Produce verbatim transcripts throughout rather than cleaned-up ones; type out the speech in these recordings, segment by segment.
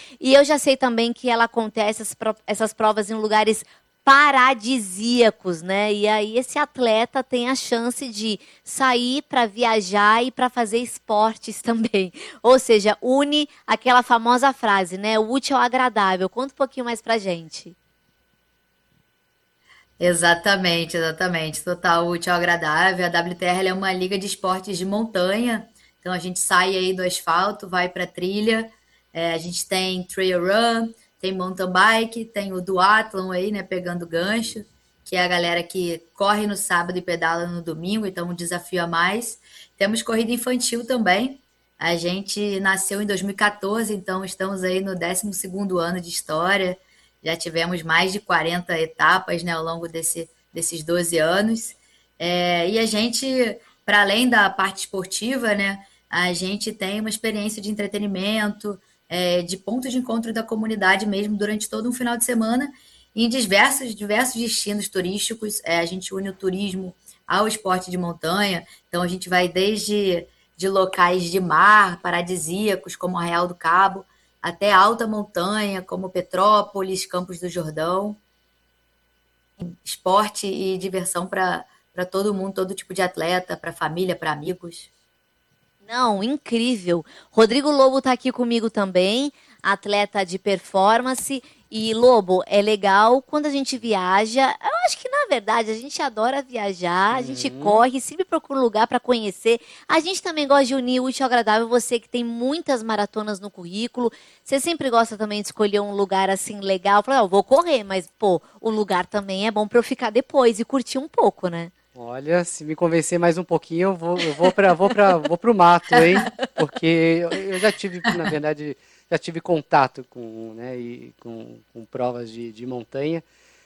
E eu já sei também que ela acontece essas, pro- essas provas em lugares paradisíacos, né? E aí esse atleta tem a chance de sair para viajar e para fazer esportes também. Ou seja, une aquela famosa frase, né? O útil ao agradável. Conta um pouquinho mais pra gente. Exatamente, exatamente. Total útil ao agradável. A W T R ela é uma liga de esportes de montanha. Então a gente sai aí do asfalto, vai para trilha. É, a gente tem trail run, tem mountain bike, tem o duathlon aí, né, pegando gancho, que é a galera que corre no sábado e pedala no domingo, então um desafio a mais. Temos corrida infantil também. A gente nasceu em dois mil e quatorze, então estamos aí no décimo segundo ano de história. Já tivemos mais de quarenta etapas, né, ao longo desse, desses doze anos. É, e a gente, para além da parte esportiva, né, a gente tem uma experiência de entretenimento, é, de ponto de encontro da comunidade mesmo durante todo um final de semana em diversos, diversos destinos turísticos. É, a gente une o turismo ao esporte de montanha, então a gente vai desde de locais de mar paradisíacos, como Arraial do Cabo, até alta montanha, como Petrópolis, Campos do Jordão. Esporte e diversão para para todo mundo, todo tipo de atleta, para família, para amigos. Não, incrível. Rodrigo Lobo está aqui comigo também, atleta de performance. E Lobo, é legal quando a gente viaja. Eu acho que na verdade a gente adora viajar, a gente Uhum. corre, sempre procura um lugar para conhecer. A gente também gosta de unir o útil ao agradável. Você que tem muitas maratonas no currículo, você sempre gosta também de escolher um lugar assim legal. Falar, "Ó, vou correr, mas pô, o lugar também é bom para eu ficar depois e curtir um pouco, né?" Olha, se me convencer mais um pouquinho, eu vou, eu vou para vou para vou pro mato, hein? Porque eu, eu já tive, na verdade, já tive contato com, né, e com, com provas de, de montanha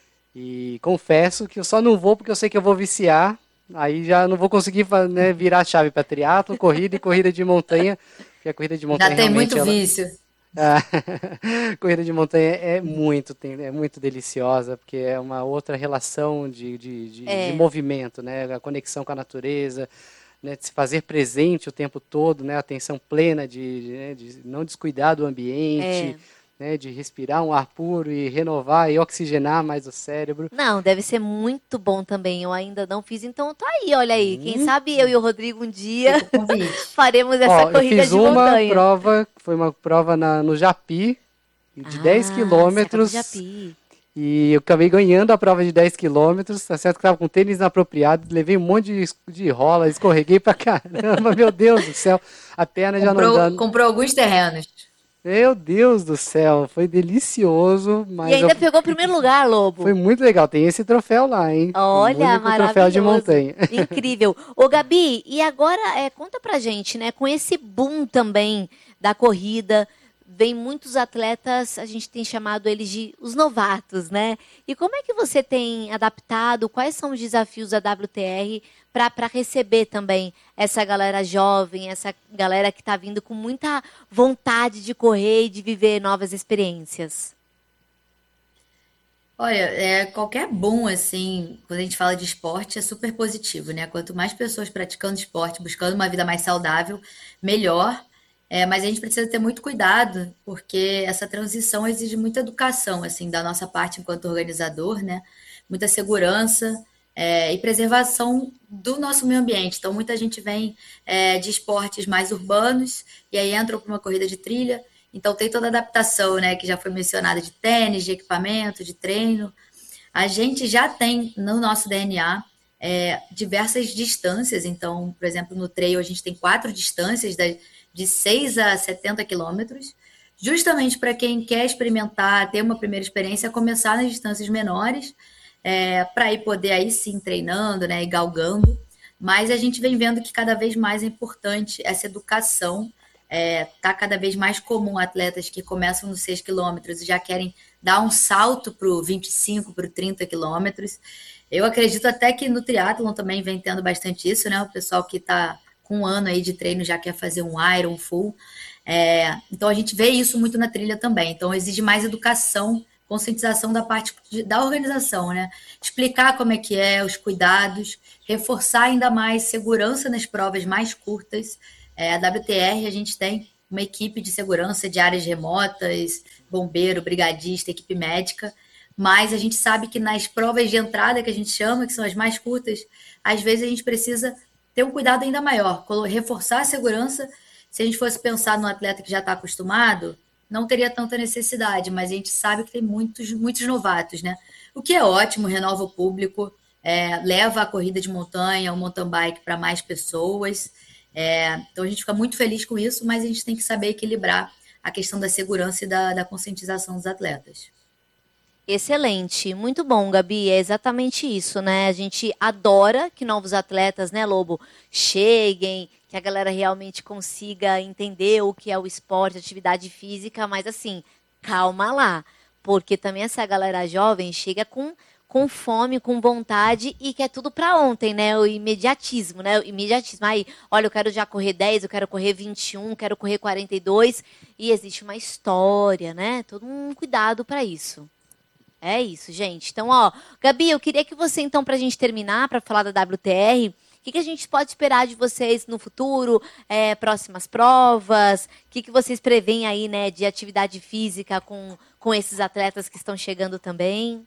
e confesso que eu só não vou porque eu sei que eu vou viciar. Aí já não vou conseguir, fa- né, virar a chave para triatlo, corrida e corrida de montanha, porque a corrida de Já montanha tem realmente muito ela, vício. a corrida de montanha é muito, tem- é muito deliciosa, porque é uma outra relação de, de, de, de É. movimento, né? A conexão com a natureza, né? De se fazer presente o tempo todo, né? A atenção plena de, de, né? De não descuidar do ambiente, É. né? De respirar um ar puro e renovar e oxigenar mais o cérebro. Não, deve ser muito bom também. Eu ainda não fiz, então tá aí, olha aí. Quem Hum. sabe eu e o Rodrigo um dia Fica o convite. faremos essa Ó, eu corrida fiz de uma montanha. prova, foi uma prova na, no Japi, de dez Ah, Serra do quilômetros. Japi. E eu acabei ganhando a prova de dez quilômetros, tá certo que tava com tênis inapropriado, levei um monte de, es- de rola, escorreguei pra caramba, meu Deus do céu, a perna já não dá. Comprou, comprou alguns terrenos. Meu Deus do céu, foi delicioso, E mas eu- ainda pegou o primeiro lugar, foi Lobo. muito legal. Tem esse troféu lá, hein? O Olha, único troféu de maravilhoso. montanha. Incrível. Ô, Gabi, e agora é, conta pra gente, né? Com esse boom também da corrida, vem muitos atletas, a gente tem chamado eles de os novatos, né? E como é que você tem adaptado? Quais são os desafios da W T R para para receber também essa galera jovem, essa galera que está vindo com muita vontade de correr e de viver novas experiências? Olha, é, qualquer boom, assim, quando a gente fala de esporte, é super positivo, né? Quanto mais pessoas praticando esporte, buscando uma vida mais saudável, melhor. É, mas a gente precisa ter muito cuidado, porque essa transição exige muita educação, assim, da nossa parte enquanto organizador, né? Muita segurança, é, e preservação do nosso meio ambiente. Então, muita gente vem, é, de esportes mais urbanos e aí entra para uma corrida de trilha. Então tem toda a adaptação, né, que já foi mencionada de tênis, de equipamento, de treino. A gente já tem no nosso D N A é, diversas distâncias. Então, por exemplo, no trail a gente tem quatro distâncias da- de seis a setenta quilômetros, justamente para quem quer experimentar, ter uma primeira experiência, começar nas distâncias menores, é, para ir poder aí sim treinando, né, e galgando. Mas a gente vem vendo que cada vez mais é importante essa educação. É, tá cada vez mais comum atletas que começam nos seis quilômetros e já querem dar um salto para o vinte e cinco, para o trinta quilômetros. Eu acredito até que no triatlon também vem tendo bastante isso, né? O pessoal que está com um ano aí de treino já quer fazer um Iron full. É, então a gente vê isso muito na trilha também. Então exige mais educação, conscientização da parte de, da organização, né? Explicar como é que é, os cuidados, reforçar ainda mais segurança nas provas mais curtas. É, a W T R a gente tem uma equipe de segurança de áreas remotas, bombeiro, brigadista, equipe médica, mas a gente sabe que nas provas de entrada, que a gente chama, que são as mais curtas, às vezes a gente precisa ter um cuidado ainda maior, reforçar a segurança. Se a gente fosse pensar num atleta que já está acostumado, não teria tanta necessidade, mas a gente sabe que tem muitos, muitos novatos, né? O que é ótimo, renova o público, é, leva a corrida de montanha, o mountain bike para mais pessoas. É, então a gente fica muito feliz com isso, mas a gente tem que saber equilibrar a questão da segurança e da, da conscientização dos atletas. Excelente, muito bom, Gabi, é exatamente isso, né? A gente adora que novos atletas, né, Lobo, cheguem, que a galera realmente consiga entender o que é o esporte, atividade física, mas assim, calma lá, porque também essa galera jovem chega com, com fome, com vontade e quer tudo para ontem, né? O imediatismo, né? O imediatismo, aí, olha, eu quero já correr dez, eu quero correr vinte e um, quero correr quarenta e dois, e existe uma história, né? Todo um cuidado para isso. É isso, gente. Então, ó, Gabi, eu queria que você, então, para a gente terminar, para falar da W T R, o que, que a gente pode esperar de vocês no futuro, é, próximas provas, o que, que vocês preveem aí, né, de atividade física com, com esses atletas que estão chegando também?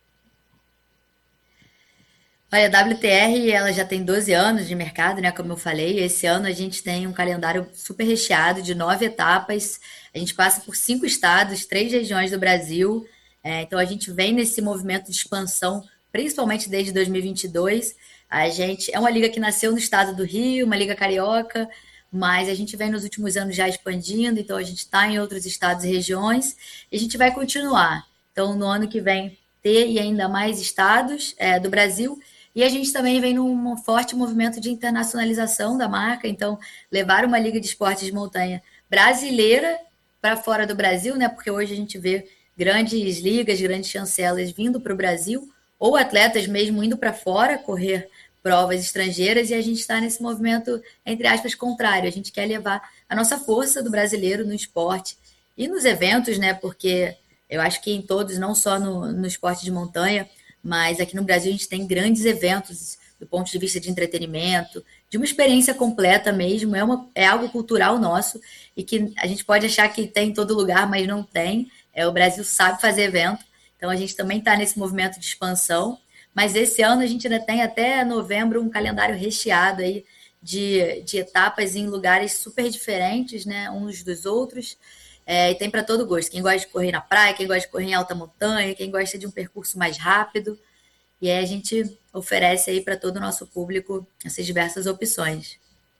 Olha, a W T R, ela já tem doze anos de mercado, né, como eu falei. Esse ano a gente tem um calendário super recheado de nove etapas. A gente passa por cinco estados, três regiões do Brasil. É, então, a gente vem nesse movimento de expansão, principalmente desde dois mil e vinte e dois. A gente é uma liga que nasceu no estado do Rio, uma liga carioca, mas a gente vem nos últimos anos já expandindo, então a gente está em outros estados e regiões, e a gente vai continuar. Então, no ano que vem, ter e ainda mais estados é, do Brasil, e a gente também vem num forte movimento de internacionalização da marca, então, levar uma liga de esportes de montanha brasileira para fora do Brasil, né? Porque hoje a gente vê grandes ligas, grandes chancelas vindo para o Brasil, ou atletas mesmo indo para fora correr provas estrangeiras, e a gente está nesse movimento, entre aspas, contrário. A gente quer levar a nossa força do brasileiro no esporte e nos eventos, né? Porque eu acho que em todos, não só no, no esporte de montanha, mas aqui no Brasil a gente tem grandes eventos do ponto de vista de entretenimento, de uma experiência completa mesmo, é, uma, é algo cultural nosso, e que a gente pode achar que tem em todo lugar, mas não tem. É, o Brasil sabe fazer evento, então a gente também está nesse movimento de expansão, mas esse ano a gente ainda tem até novembro um calendário recheado aí de, de etapas em lugares super diferentes, né, uns dos outros, é, e tem para todo gosto. Quem gosta de correr na praia, quem gosta de correr em alta montanha, quem gosta de um percurso mais rápido, e aí a gente oferece aí para todo o nosso público essas diversas opções.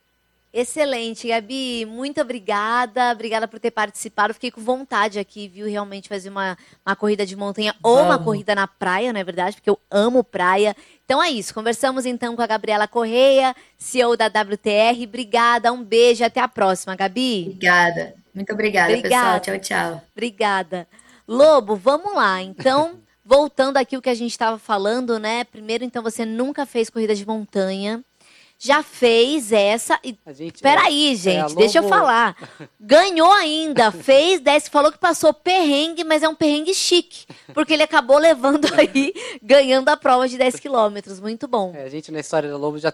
Excelente, Gabi, muito obrigada, obrigada por ter participado, fiquei com vontade aqui, viu, realmente fazer uma, uma corrida de montanha ou uma Vamos. corrida na praia, não é verdade, porque eu amo praia. Então é isso, conversamos então com a Gabriela Correia, C E O da W T R, obrigada, um beijo, até a próxima, Gabi. Obrigada, muito obrigada, Obrigada. pessoal, tchau, tchau. Obrigada. Lobo, vamos lá, então, voltando aqui o que a gente estava falando, né, primeiro, então, você nunca fez corrida de montanha, já fez essa. E gente, peraí, é, gente, é, Lobo... deixa eu falar. Ganhou ainda, fez dez, falou que passou perrengue, mas é um perrengue chique. Porque ele acabou levando aí, ganhando a prova de dez quilômetros. Muito bom. É, a gente, na história da Lobo, já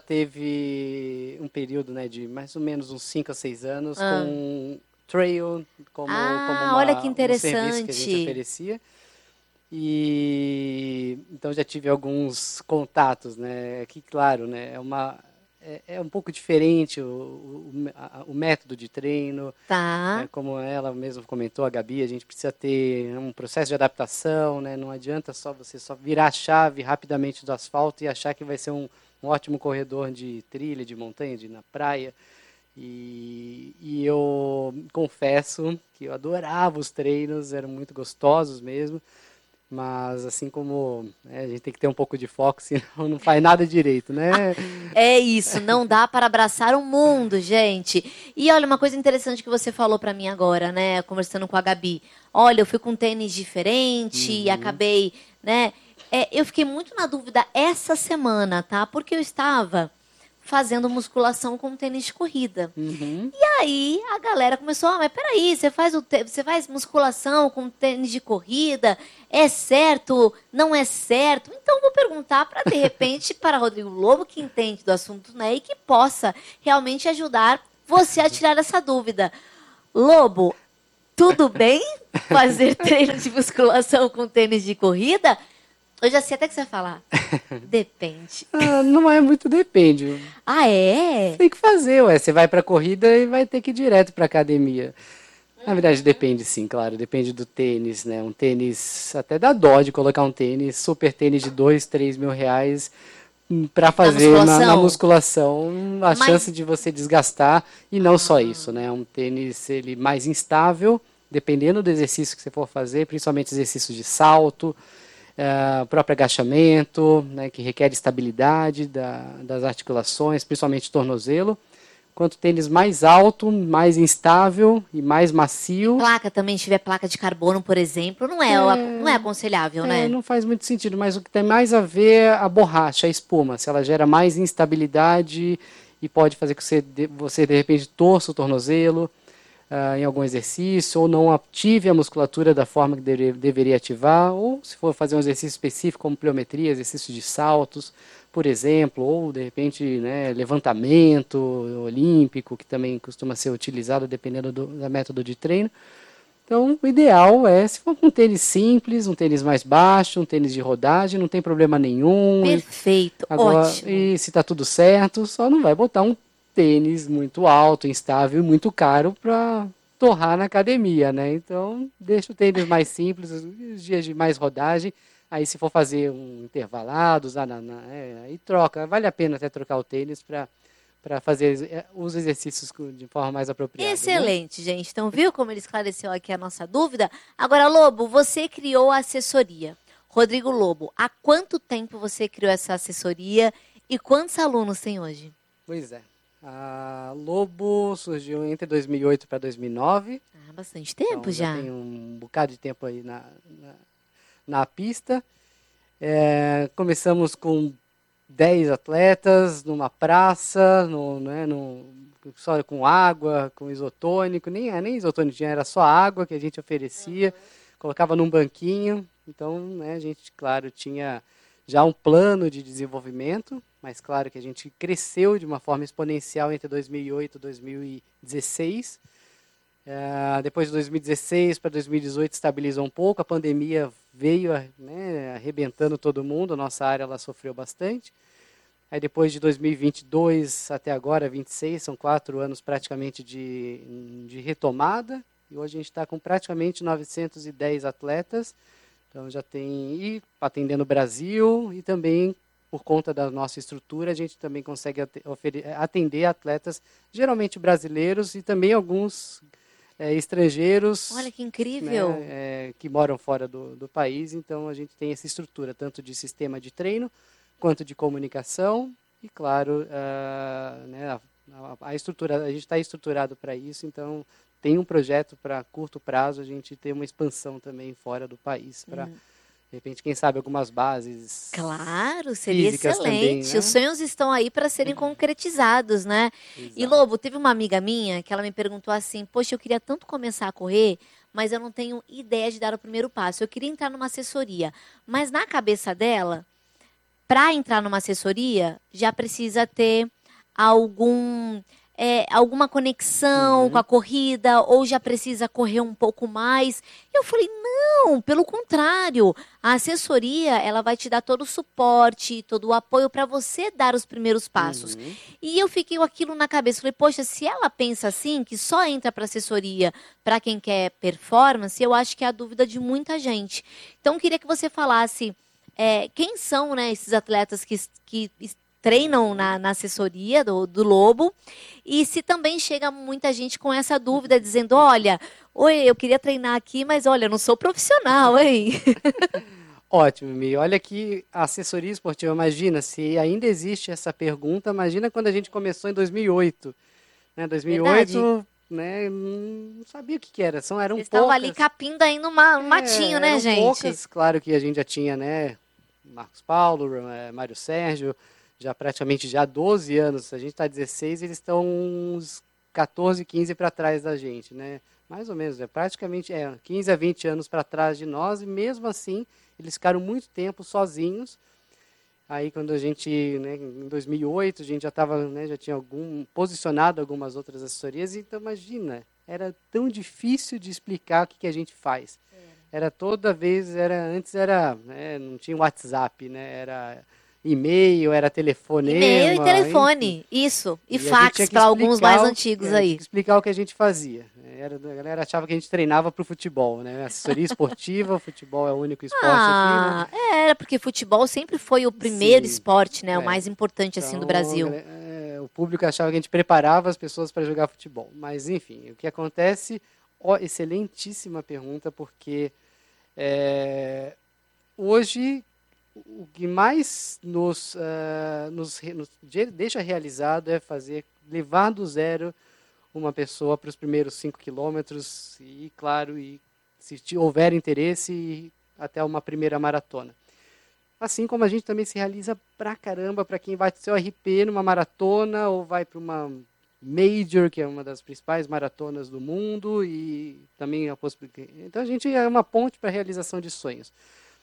teve um período, né, de mais ou menos uns cinco a seis anos ah. com trail como, ah, como uma, olha que interessante. um serviço que a gente oferecia. E então já tive alguns contatos, né? Aqui, claro, né? É uma é, é um pouco diferente o, o, a, o método de treino. Tá. Né? Como ela mesma comentou, a Gabi, a gente precisa ter um processo de adaptação, né? Não adianta só você só virar a chave rapidamente do asfalto e achar que vai ser um, um ótimo corredor de trilha, de montanha, de ir na praia. E, e eu confesso que eu adorava os treinos, eram muito gostosos mesmo. Mas, assim como né, a gente tem que ter um pouco de foco, senão não faz nada direito, né? É isso, não dá para abraçar o mundo, gente. E olha, uma coisa interessante que você falou para mim agora, né, conversando com a Gabi. Olha, eu fui com um tênis diferente uhum. e acabei, né? É, eu fiquei muito na dúvida essa semana, tá? Porque eu estava fazendo musculação com tênis de corrida. Uhum. E aí a galera começou, ah, mas peraí, você faz, o te- você faz musculação com tênis de corrida? É certo? Não é certo? Então vou perguntar para, de repente, para Rodrigo Lobo, que entende do assunto, né, e que possa realmente ajudar você a tirar essa dúvida. Lobo, tudo bem fazer treino de musculação com tênis de corrida? Eu já sei até que você vai falar. Depende. Ah, não é muito depende. Ah, é? Tem que fazer, ué. Você vai pra corrida e vai ter que ir direto pra academia. Na verdade, depende sim, claro. Depende do tênis, né? Um tênis, até dá dó de colocar um tênis, super tênis de dois, três mil reais para fazer na, na musculação, a Mas... chance de você desgastar, e não ah. só isso, né? Um tênis ele mais instável, dependendo do exercício que você for fazer, principalmente exercícios de salto, uh, próprio agachamento, né, que requer estabilidade da, das articulações, principalmente tornozelo. Quanto tênis mais alto, mais instável e mais macio. Placa também, se tiver placa de carbono, por exemplo, não é, é não é aconselhável, é, né? Não faz muito sentido, mas o que tem mais a ver é a borracha, a espuma. Se ela gera mais instabilidade e pode fazer com que você, você de repente, torça o tornozelo uh, em algum exercício, ou não ative a musculatura da forma que deve, deveria ativar, ou se for fazer um exercício específico, como pliometria, exercícios de saltos, por exemplo, ou de repente, né, levantamento olímpico, que também costuma ser utilizado dependendo do da método de treino. Então, o ideal é, se for um tênis simples, um tênis mais baixo, um tênis de rodagem, não tem problema nenhum. Perfeito, Agora, ótimo. E se está tudo certo, só não vai botar um tênis muito alto, instável, muito caro para torrar na academia, né? Então, deixa o tênis mais simples, os dias de mais rodagem. Aí, se for fazer um intervalado, usar na, na, é, aí troca. Vale a pena até trocar o tênis para para fazer os exercícios de forma mais apropriada. Excelente, né? gente. Então, viu como ele esclareceu aqui a nossa dúvida? Agora, Lobo, você criou a assessoria. Rodrigo Lobo, há quanto tempo você criou essa assessoria e quantos alunos tem hoje? Pois é. A Lobo surgiu entre dois mil e oito para dois mil e nove. Ah, bastante tempo então, já. já tem um bocado de tempo aí na... na na pista. É, começamos com dez atletas numa praça, no, né, no, só com água, com isotônico, nem, nem isotônico tinha, era só água que a gente oferecia, uhum. colocava num banquinho, então né, a gente, claro, tinha já um plano de desenvolvimento, mas claro que a gente cresceu de uma forma exponencial entre dois mil e oito e dois mil e dezesseis. Uh, depois de dois mil e dezesseis para dois mil e dezoito estabilizou um pouco, a pandemia veio né, arrebentando todo mundo, a nossa área ela sofreu bastante. Aí depois de dois mil e vinte e dois até agora, vinte e seis, são quatro anos praticamente de, de retomada, e hoje a gente está com praticamente novecentos e dez atletas, então já tem, e atendendo o Brasil, e também por conta da nossa estrutura, a gente também consegue atender atletas, geralmente brasileiros, e também alguns É, estrangeiros. Olha que incrível! Né, é, que moram fora do, do país, então a gente tem essa estrutura, tanto de sistema de treino, quanto de comunicação, e claro, uh, né, a, a estrutura, a gente está estruturado para isso, então tem um projeto para curto prazo, a gente ter uma expansão também fora do país, para hum. de repente, quem sabe, algumas bases. Claro, seria excelente. Também, né? Os sonhos estão aí para serem concretizados, né? Exato. E, Lobo, teve uma amiga minha que ela me perguntou assim, poxa, eu queria tanto começar a correr, mas eu não tenho ideia de dar o primeiro passo. Eu queria entrar numa assessoria. Mas na cabeça dela, para entrar numa assessoria, já precisa ter algum... É, alguma conexão uhum. com a corrida, ou já precisa correr um pouco mais. Eu falei, não, pelo contrário, a assessoria ela vai te dar todo o suporte, todo o apoio para você dar os primeiros passos. Uhum. E eu fiquei com aquilo na cabeça, falei, poxa, se ela pensa assim, que só entra para assessoria para quem quer performance, eu acho que é a dúvida de muita gente. Então, eu queria que você falasse é, quem são né, esses atletas que, que treinam na, na assessoria do, do Lobo, e se também chega muita gente com essa dúvida, dizendo, olha, oi, eu queria treinar aqui, mas olha, eu não sou profissional, hein? Ótimo, Mi. Olha que a assessoria esportiva, imagina, se ainda existe essa pergunta, imagina quando a gente começou em dois mil e oito. Né? dois mil e oito, né, não sabia o que, que era, São, eram Vocês poucas. estavam ali capindo aí no ma- é, matinho, né, eram gente? poucas, claro que a gente já tinha, né, Marcos Paulo, Mário Sérgio, já praticamente já há doze anos, a gente está dezesseis, eles estão uns catorze, quinze para trás da gente, né? Mais ou menos, é praticamente é, quinze a vinte anos para trás de nós, e mesmo assim, eles ficaram muito tempo sozinhos. Aí quando a gente, né, em dois mil e oito, a gente já estava, né, já tinha algum, posicionado algumas outras assessorias, então imagina, era tão difícil de explicar o que, que a gente faz. Era toda vez, era antes era, né, não tinha WhatsApp, né, era e-mail, era telefonema, E-mail e enfim. telefone, isso. E, E a gente fax tinha que para alguns mais explicar o- antigos é, tinha aí. que explicar o que a gente fazia. Era, a galera achava que a gente treinava para o futebol, né? Assessoria esportiva, o futebol é o único esporte aqui, né? Ah, era, porque futebol sempre foi o primeiro Sim, esporte, né? O é. mais importante, assim, do Então, a Brasil. galera- é, o público achava que a gente preparava as pessoas para jogar futebol. Mas, enfim, o que acontece... Ó, excelentíssima pergunta, porque é, hoje o que mais nos, ah, nos, re- nos de- deixa realizado é fazer, levar do zero uma pessoa para os primeiros cinco quilômetros e, claro, e, se ti- houver interesse, ir até uma primeira maratona. Assim como a gente também se realiza pra caramba para quem vai ter seu R P numa maratona ou vai para uma Major, que é uma das principais maratonas do mundo, e também a possibilidade. Então a gente é uma ponte para a realização de sonhos.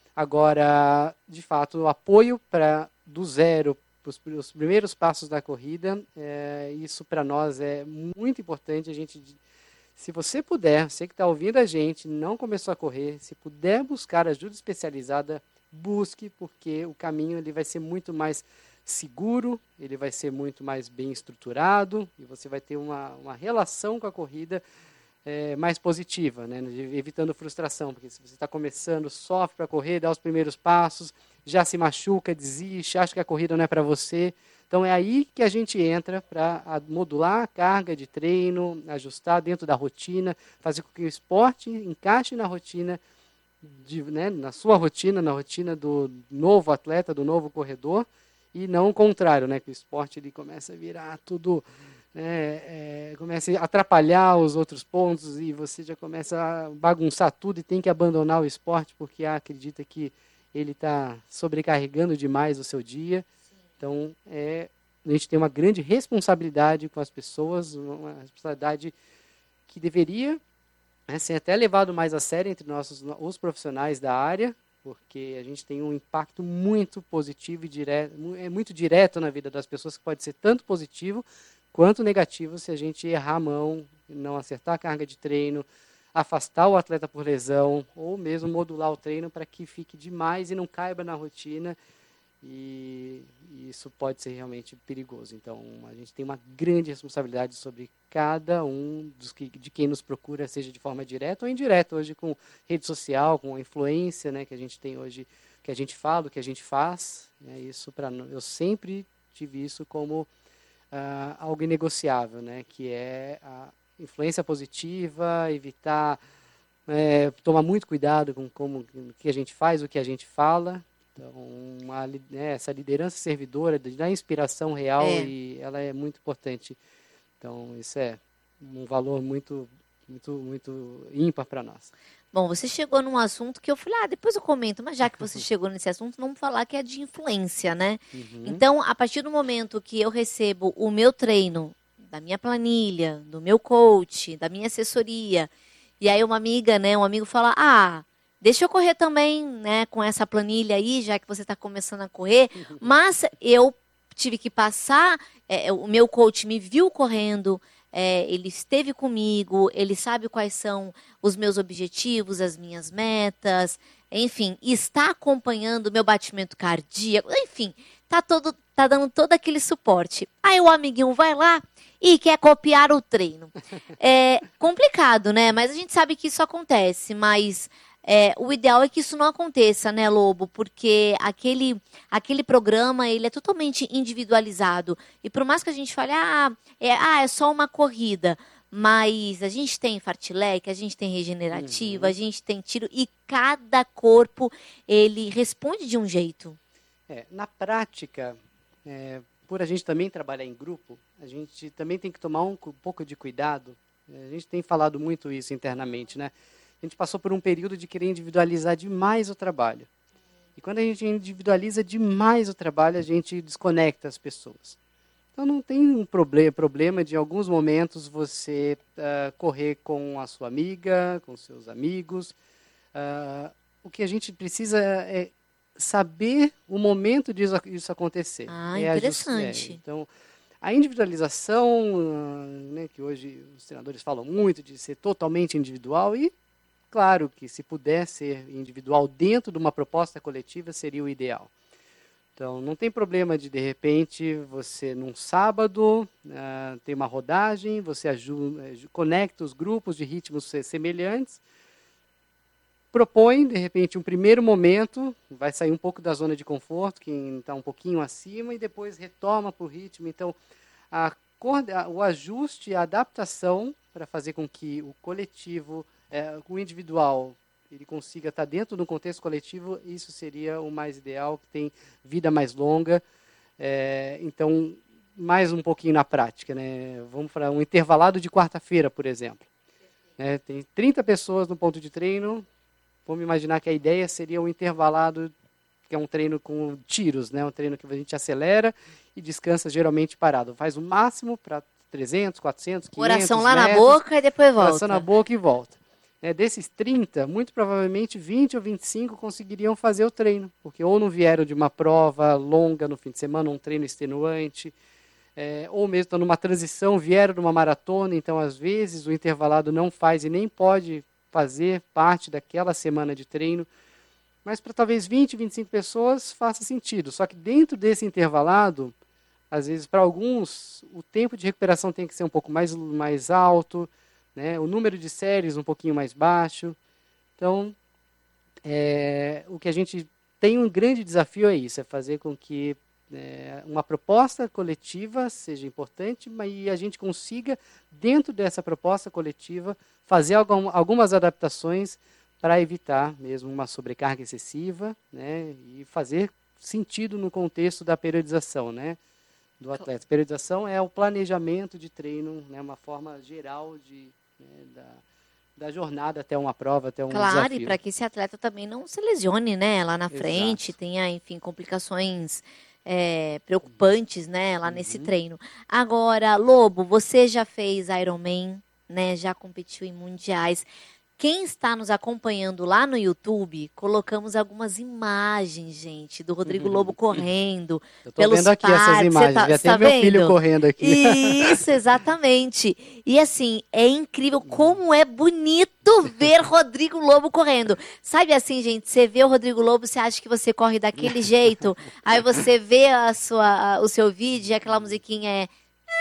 Agora, de fato, o apoio para do zero para os primeiros passos da corrida, é, isso para nós é muito importante. A gente, se você puder, você que está ouvindo a gente, não começou a correr, se puder buscar ajuda especializada, busque, porque o caminho ele vai ser muito mais seguro, ele vai ser muito mais bem estruturado e você vai ter uma, uma relação com a corrida é, mais positiva, né? Evitando frustração, porque se você está começando, sofre para correr, dá os primeiros passos, já se machuca, desiste, acha que a corrida não é para você. Então é aí que a gente entra para modular a carga de treino, ajustar dentro da rotina, fazer com que o esporte encaixe na rotina, de, né, na sua rotina, na rotina do novo atleta, do novo corredor, e não o contrário, né, que o esporte ele começa a virar tudo, é, é, começa a atrapalhar os outros pontos e você já começa a bagunçar tudo e tem que abandonar o esporte porque ah, acredita que ele está sobrecarregando demais o seu dia. Então, é, a gente tem uma grande responsabilidade com as pessoas, uma responsabilidade que deveria, né, ser até levado mais a sério entre nossos, os profissionais da área, porque a gente tem um impacto muito positivo e direto, é muito direto na vida das pessoas, que pode ser tanto positivo quanto negativo se a gente errar a mão, não acertar a carga de treino, afastar o atleta por lesão, ou mesmo modular o treino para que fique demais e não caiba na rotina, e isso pode ser realmente perigoso. Então, a gente tem uma grande responsabilidade sobre cada um dos que, de quem nos procura, seja de forma direta ou indireta, hoje com rede social, com a influência, né, que a gente tem hoje, que a gente fala, o que a gente faz. Né, isso para eu sempre tive isso como uh, algo inegociável, né, que é a influência positiva, evitar, é, tomar muito cuidado com como, o que a gente faz, o que a gente fala. Então, uma, né, essa liderança servidora da inspiração real, É. e ela é muito importante. Então, isso é um valor muito, muito, muito ímpar para nós. Bom, você chegou num assunto que eu falei, ah, depois eu comento, mas já que você chegou nesse assunto, vamos falar que é de influência, né? Uhum. Então, a partir do momento que eu recebo o meu treino, da minha planilha, do meu coach, da minha assessoria, e aí uma amiga, né, um amigo fala, ah, deixa eu correr também, né, com essa planilha aí, já que você está começando a correr, mas eu tive que passar, é, o meu coach me viu correndo, é, ele esteve comigo, ele sabe quais são os meus objetivos, as minhas metas, enfim, está acompanhando o meu batimento cardíaco, enfim, tá, todo, tá dando todo aquele suporte. Aí o amiguinho vai lá e quer copiar o treino. É complicado, né? Mas a gente sabe que isso acontece, mas é, o ideal é que isso não aconteça, né, Lobo? Porque aquele, aquele programa, ele é totalmente individualizado. E por mais que a gente fale, ah, é, ah, é só uma corrida, mas a gente tem fartlek, a gente tem regenerativa, Uhum. a gente tem tiro, e cada corpo, ele responde de um jeito. É, na prática, é, por a gente também trabalhar em grupo, a gente também tem que tomar um, um pouco de cuidado. A gente tem falado muito isso internamente, né? A gente passou por um período de querer individualizar demais o trabalho. E quando a gente individualiza demais o trabalho, a gente desconecta as pessoas. Então não tem um problema, problema de, em alguns momentos, você uh, correr com a sua amiga, com seus amigos. Uh, o que a gente precisa é saber o momento disso, disso acontecer. Ah, é interessante. Just, é, então, A individualização, né, que hoje os treinadores falam muito de ser totalmente individual, e claro que se puder ser individual dentro de uma proposta coletiva seria o ideal. Então, não tem problema de, de repente, você num sábado uh, tem uma rodagem, você ajuda, conecta os grupos de ritmos semelhantes, propõe, de repente, um primeiro momento, vai sair um pouco da zona de conforto, quem está um pouquinho acima, e depois retoma para o ritmo. Então, a, o ajuste, a adaptação para fazer com que o coletivo, é, o individual, ele consiga estar dentro de um contexto coletivo, isso seria o mais ideal, que tem vida mais longa. É, então, mais um pouquinho na prática, né? Vamos para um intervalado de quarta-feira, por exemplo. É, tem trinta pessoas no ponto de treino. Vamos imaginar que a ideia seria um intervalado, que é um treino com tiros, né? Um treino que a gente acelera e descansa geralmente parado. Faz o máximo para trezentos, quatrocentos, quinhentos Coração lá metros, na boca e depois volta. Coração na boca e volta. É, desses trinta, muito provavelmente vinte ou vinte e cinco conseguiriam fazer o treino, porque ou não vieram de uma prova longa no fim de semana, um treino extenuante, é, ou mesmo estão numa transição, vieram de uma maratona, então às vezes o intervalado não faz e nem pode fazer parte daquela semana de treino, mas para talvez vinte, vinte e cinco pessoas faça sentido. Só que dentro desse intervalado, às vezes para alguns, o tempo de recuperação tem que ser um pouco mais, mais alto, né? O número de séries um pouquinho mais baixo. Então, é, o que a gente tem um grande desafio é isso, é fazer com que é, uma proposta coletiva seja importante, mas a gente consiga, dentro dessa proposta coletiva, fazer algum, algumas adaptações para evitar mesmo uma sobrecarga excessiva, né, e fazer sentido no contexto da periodização, né, do atleta. Periodização é o planejamento de treino, né, uma forma geral de, né, da, da jornada até uma prova, até um claro, desafio. E para que esse atleta também não se lesione, né, lá na Exato. frente, tenha, enfim, complicações é, preocupantes, né, lá uhum. nesse treino. Agora, Lobo, você já fez Ironman, né, já competiu em mundiais. Quem está nos acompanhando lá no YouTube, colocamos algumas imagens, gente, do Rodrigo Lobo correndo. Eu tô vendo aqui parques. essas imagens, tá, vi até tá meu vendo? filho correndo aqui. Isso, exatamente. E assim, é incrível como é bonito ver Rodrigo Lobo correndo. Sabe assim, gente, você vê o Rodrigo Lobo, você acha que você corre daquele jeito, aí você vê a sua, o seu vídeo e aquela musiquinha é...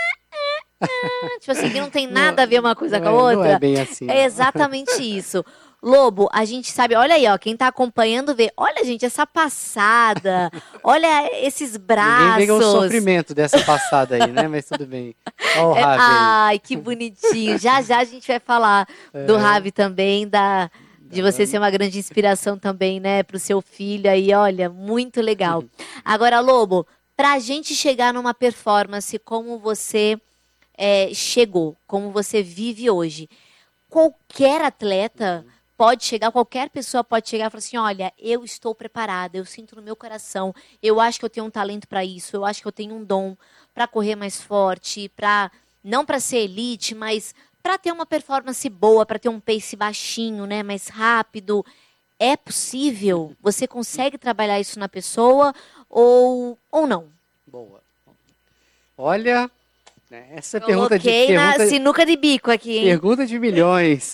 tipo assim, que não tem nada não, a ver uma coisa com a é, outra. Não é bem assim. É exatamente isso. Lobo, a gente sabe, olha aí, ó, quem tá acompanhando vê, olha, gente, essa passada, olha esses braços. Ninguém vê o sofrimento dessa passada aí, né? Mas tudo bem. Olha o Ravi. Ai, que bonitinho. Já já a gente vai falar é. do Ravi também, da, de você ser uma grande inspiração também, né, pro seu filho aí, olha, muito legal. Agora, Lobo, pra gente chegar numa performance como você... É, chegou, como você vive hoje. Qualquer atleta pode chegar, qualquer pessoa pode chegar e falar assim, olha, eu estou preparada, eu sinto no meu coração, eu acho que eu tenho um talento para isso, eu acho que eu tenho um dom para correr mais forte, para não para ser elite, mas para ter uma performance boa, para ter um pace baixinho, né, mais rápido. É possível? Você consegue trabalhar isso na pessoa ou, ou não? Boa. Olha... Essa Coloquei pergunta de na pergunta, sinuca de bico aqui, hein? Pergunta de milhões.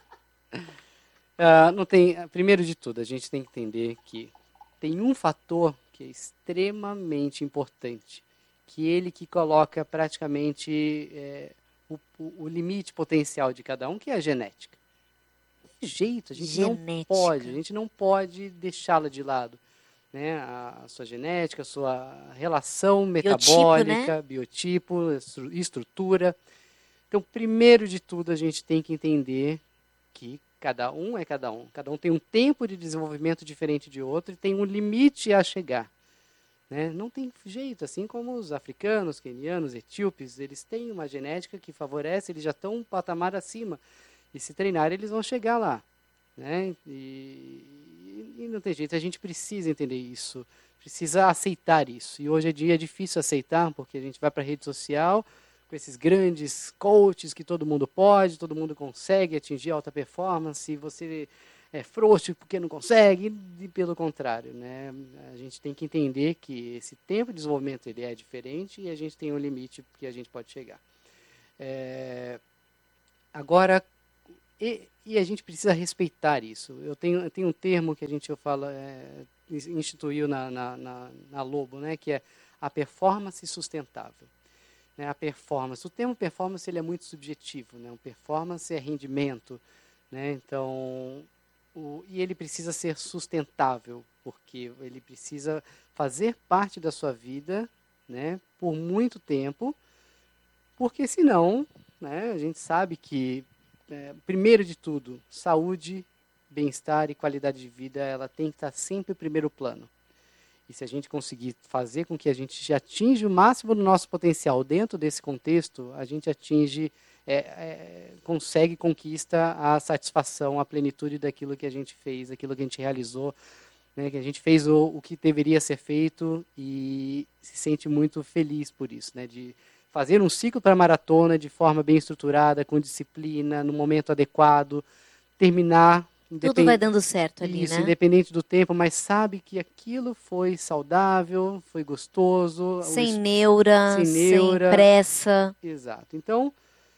uh, não tem, primeiro de tudo, a gente tem que entender que tem um fator que é extremamente importante, que ele que coloca praticamente é, o, o limite potencial de cada um, que é a genética. De jeito, a gente genética. não pode, a gente não pode deixá-la de lado. Né, a sua genética, a sua relação metabólica, biotipo, né? biotipo, estrutura. Então, primeiro de tudo, a gente tem que entender que cada um é cada um. Cada um tem um tempo de desenvolvimento diferente de outro e tem um limite a chegar. Né? Não tem jeito, assim como os africanos, quenianos, etíopes, eles têm uma genética que favorece, eles já estão um patamar acima. E se treinar, eles vão chegar lá. Né? E... E não tem jeito, a gente precisa entender isso, precisa aceitar isso. E hoje em dia é difícil aceitar, porque a gente vai para a rede social com esses grandes coaches que todo mundo pode, todo mundo consegue atingir alta performance, e você é frouxo porque não consegue, e pelo contrário, né? A gente tem que entender que esse tempo de desenvolvimento ele é diferente e a gente tem um limite que a gente pode chegar. É, agora, e, e a gente precisa respeitar isso. Eu tenho, eu tenho um termo que a gente fala, é, instituiu na, na, na, na Lobo, né? Que é a performance sustentável. Né? A performance, o termo performance ele é muito subjetivo, né? O performance é rendimento, né? Então, o, e ele precisa ser sustentável, porque ele precisa fazer parte da sua vida, né? Por muito tempo, porque senão, né? A gente sabe que, é, primeiro de tudo, saúde, bem-estar e qualidade de vida, ela tem que estar sempre em primeiro plano. E se a gente conseguir fazer com que a gente atinja o máximo do nosso potencial dentro desse contexto, a gente atinge, é, é, consegue, conquista a satisfação, a plenitude daquilo que a gente fez, daquilo que a gente realizou, né, que a gente fez o, o que deveria ser feito e se sente muito feliz por isso, né, de fazer um ciclo para a maratona de forma bem estruturada, com disciplina, no momento adequado, terminar. Tudo vai dando certo ali, isso, né? Independente do tempo, mas sabe que aquilo foi saudável, foi gostoso. Sem o, neura, sem, sem neura, pressa. Exato. Então,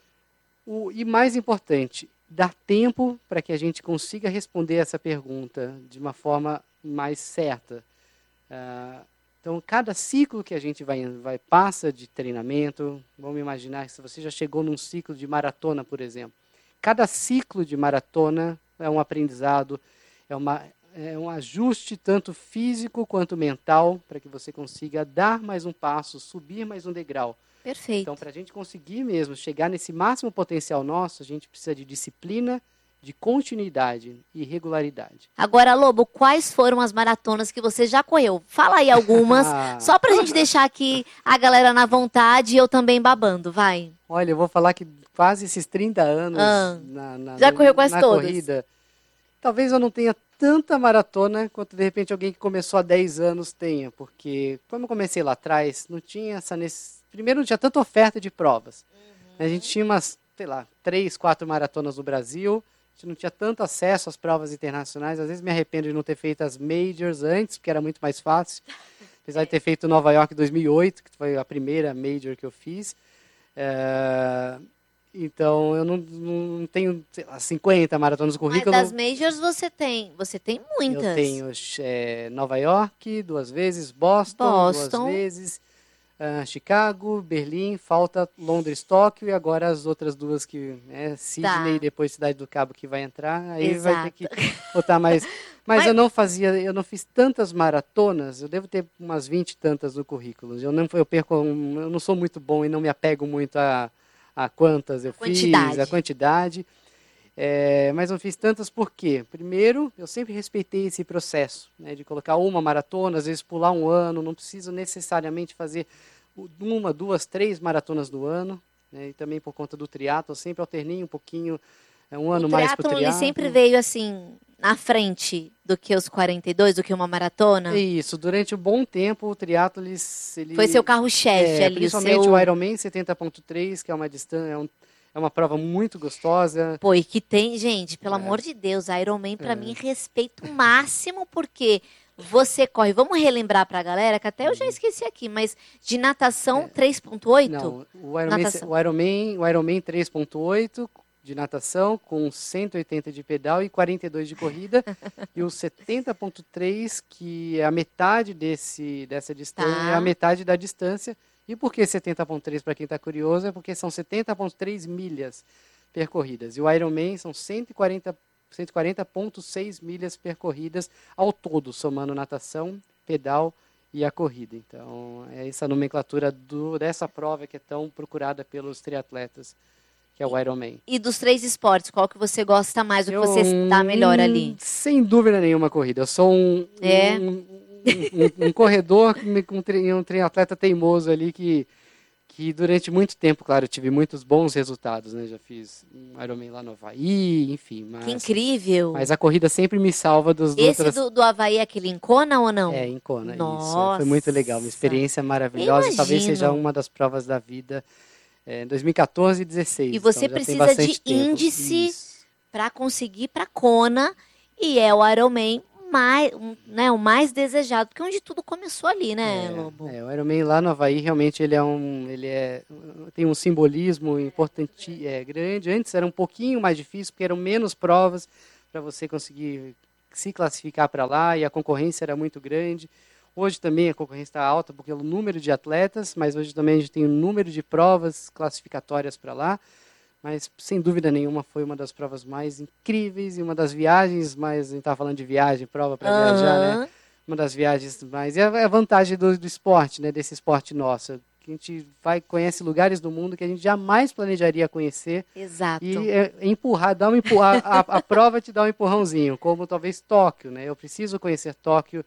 o, e mais importante, dar tempo para que a gente consiga responder essa pergunta de uma forma mais certa. Uh, então, cada ciclo que a gente vai, vai passa de treinamento, vamos imaginar que se você já chegou num ciclo de maratona, por exemplo, cada ciclo de maratona é um aprendizado, é, uma, é um ajuste tanto físico quanto mental para que você consiga dar mais um passo, subir mais um degrau. Perfeito. Então, para a gente conseguir mesmo chegar nesse máximo potencial nosso, a gente precisa de disciplina, de continuidade e regularidade. Agora, Lobo, quais foram as maratonas que você já correu? Fala aí algumas, só para a gente deixar aqui a galera na vontade e eu também babando, vai. Olha, eu vou falar que quase esses trinta anos ah, na, na, já correu quase na todas. corrida, talvez eu não tenha tanta maratona quanto, de repente, alguém que começou há dez anos tenha, porque quando eu comecei lá atrás, não tinha essa... Nesse... Primeiro, não tinha tanta oferta de provas. Uhum. A gente tinha umas, sei lá, três, quatro maratonas no Brasil, a gente não tinha tanto acesso às provas internacionais, às vezes me arrependo de não ter feito as majors antes, porque era muito mais fácil, apesar de ter feito Nova York em dois mil e oito, que foi a primeira major que eu fiz. É... Então, eu não, não tenho, sei lá, cinquenta maratonas no currículo. Mas das majors você tem, você tem muitas. Eu tenho é, Nova York duas vezes, Boston, Boston. duas vezes, uh, Chicago, Berlim, falta Londres, Tóquio e agora as outras duas que é Sydney tá. e depois Cidade do Cabo que vai entrar. Aí Exato. vai ter que botar mais. Mas, Mas eu não fazia, eu não fiz tantas maratonas, eu devo ter umas vinte e tantas no currículo. Eu não, eu perco, eu não sou muito bom e não me apego muito a a quantas eu quantidade. fiz, a quantidade, é, mas não fiz tantas por quê? Primeiro, eu sempre respeitei esse processo, né, de colocar uma maratona, às vezes pular um ano, não preciso necessariamente fazer uma, duas, três maratonas no ano, né, e também por conta do triatlo, eu sempre alternei um pouquinho, um ano mais para o triatlo. Ele sempre veio assim, na frente do que os quarenta e dois, do que uma maratona? É isso, durante um bom tempo o triatlo ele, ele foi seu carro-chefe é, ali. Principalmente o, seu... o Ironman setenta ponto três, que é uma distância, é, um, é uma prova muito gostosa. Pô, e que tem, gente, pelo é. amor de Deus, Ironman para é. mim respeito máximo, porque você corre, vamos relembrar para a galera, que até eu já esqueci aqui, mas de natação é. três ponto oito? Não, o Ironman, o Ironman, o Ironman três ponto oito de natação, com cento e oitenta de pedal e quarenta e dois de corrida, e o setenta ponto três, que é a metade desse, dessa distância, tá. é a metade da distância. E por que setenta ponto três, para quem está curioso, é porque são setenta ponto três milhas percorridas. E o Ironman são cento e quarenta ponto seis milhas percorridas ao todo, somando natação, pedal e a corrida. Então, é essa nomenclatura do, dessa prova que é tão procurada pelos triatletas, que é o Ironman. E dos três esportes, qual que você gosta mais, o que eu, você está melhor ali? Sem dúvida nenhuma, corrida. Eu sou um, é. um, um, um, um corredor, um, um triatleta teimoso ali que, que durante muito tempo, claro, eu tive muitos bons resultados, né? Já fiz um Ironman lá no Havaí, enfim. Mas, que incrível! Mas a corrida sempre me salva dos Esse outras... do, do Havaí é aquele em Kona ou não? É, em Kona, Nossa. Isso. Foi muito legal, uma experiência maravilhosa. Imagino. Talvez seja uma das provas da vida. É, dois mil e quatorze e dezesseis. E você então precisa de tempo. índice para conseguir para Kona. E é o Ironman mais, um, né, o mais desejado, porque é onde tudo começou ali, né, É, Lobo? é, o Ironman lá no Havaí realmente ele é um, ele é, tem um simbolismo importante, é, grande. Antes era um pouquinho mais difícil, porque eram menos provas para você conseguir se classificar para lá e a concorrência era muito grande. Hoje também a concorrência está alta porque o número de atletas, mas hoje também a gente tem um número de provas classificatórias para lá. Mas, sem dúvida nenhuma, foi uma das provas mais incríveis e uma das viagens mais... A gente estava falando de viagem, prova para Aham. viajar, né? Uma das viagens mais... É a vantagem do, do esporte, né? Desse esporte nosso. Que a gente vai, conhece lugares do mundo que a gente jamais planejaria conhecer. Exato. E é, empurrar, dar um empurrar, a, a prova te dá um empurrãozinho, como talvez Tóquio, né? Eu preciso conhecer Tóquio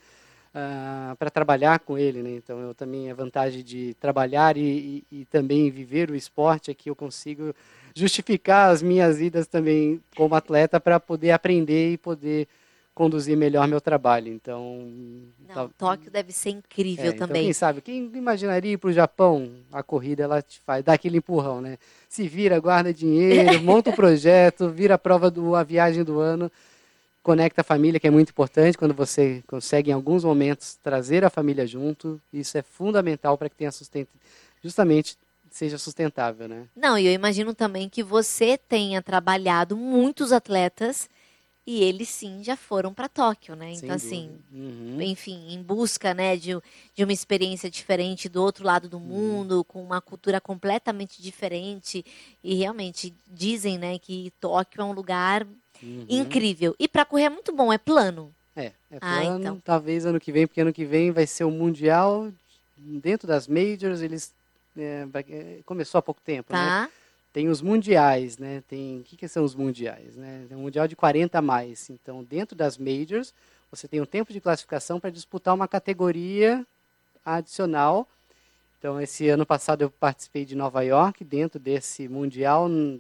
uh, para trabalhar com ele, né? Então, eu também, a vantagem de trabalhar e, e, e também viver o esporte é que eu consigo justificar as minhas idas também como atleta para poder aprender e poder conduzir melhor meu trabalho. Então, Não, tal- Tóquio deve ser incrível é, então, também. quem sabe, quem imaginaria ir para o Japão, a corrida ela te faz, dá aquele empurrão, né? Se vira, guarda dinheiro, monta o projeto, vira a prova do a viagem do ano, conecta a família, que é muito importante quando você consegue em alguns momentos trazer a família junto. Isso é fundamental para que tenha sustento, justamente seja sustentável, né? Não, e eu imagino também que você tenha trabalhado muitos atletas e eles sim já foram para Tóquio, né? Sem Então, assim, dúvida. Uhum. enfim, em busca, né, de, de uma experiência diferente do outro lado do mundo, com uma cultura completamente diferente. E realmente dizem, né, que Tóquio é um lugar Uhum. incrível. E para correr é muito bom, é plano. É, é Ah, plano, então. talvez ano que vem, porque ano que vem vai ser o Mundial, dentro das Majors, eles é, vai- é, começou há pouco tempo, né? Tá? Tem os mundiais, né? Tem, o que, que são os mundiais, né? Tem um mundial de quarenta a mais. Então, dentro das majors, você tem um tempo de classificação para disputar uma categoria adicional. Então, esse ano passado eu participei de Nova York, dentro desse mundial. Hum,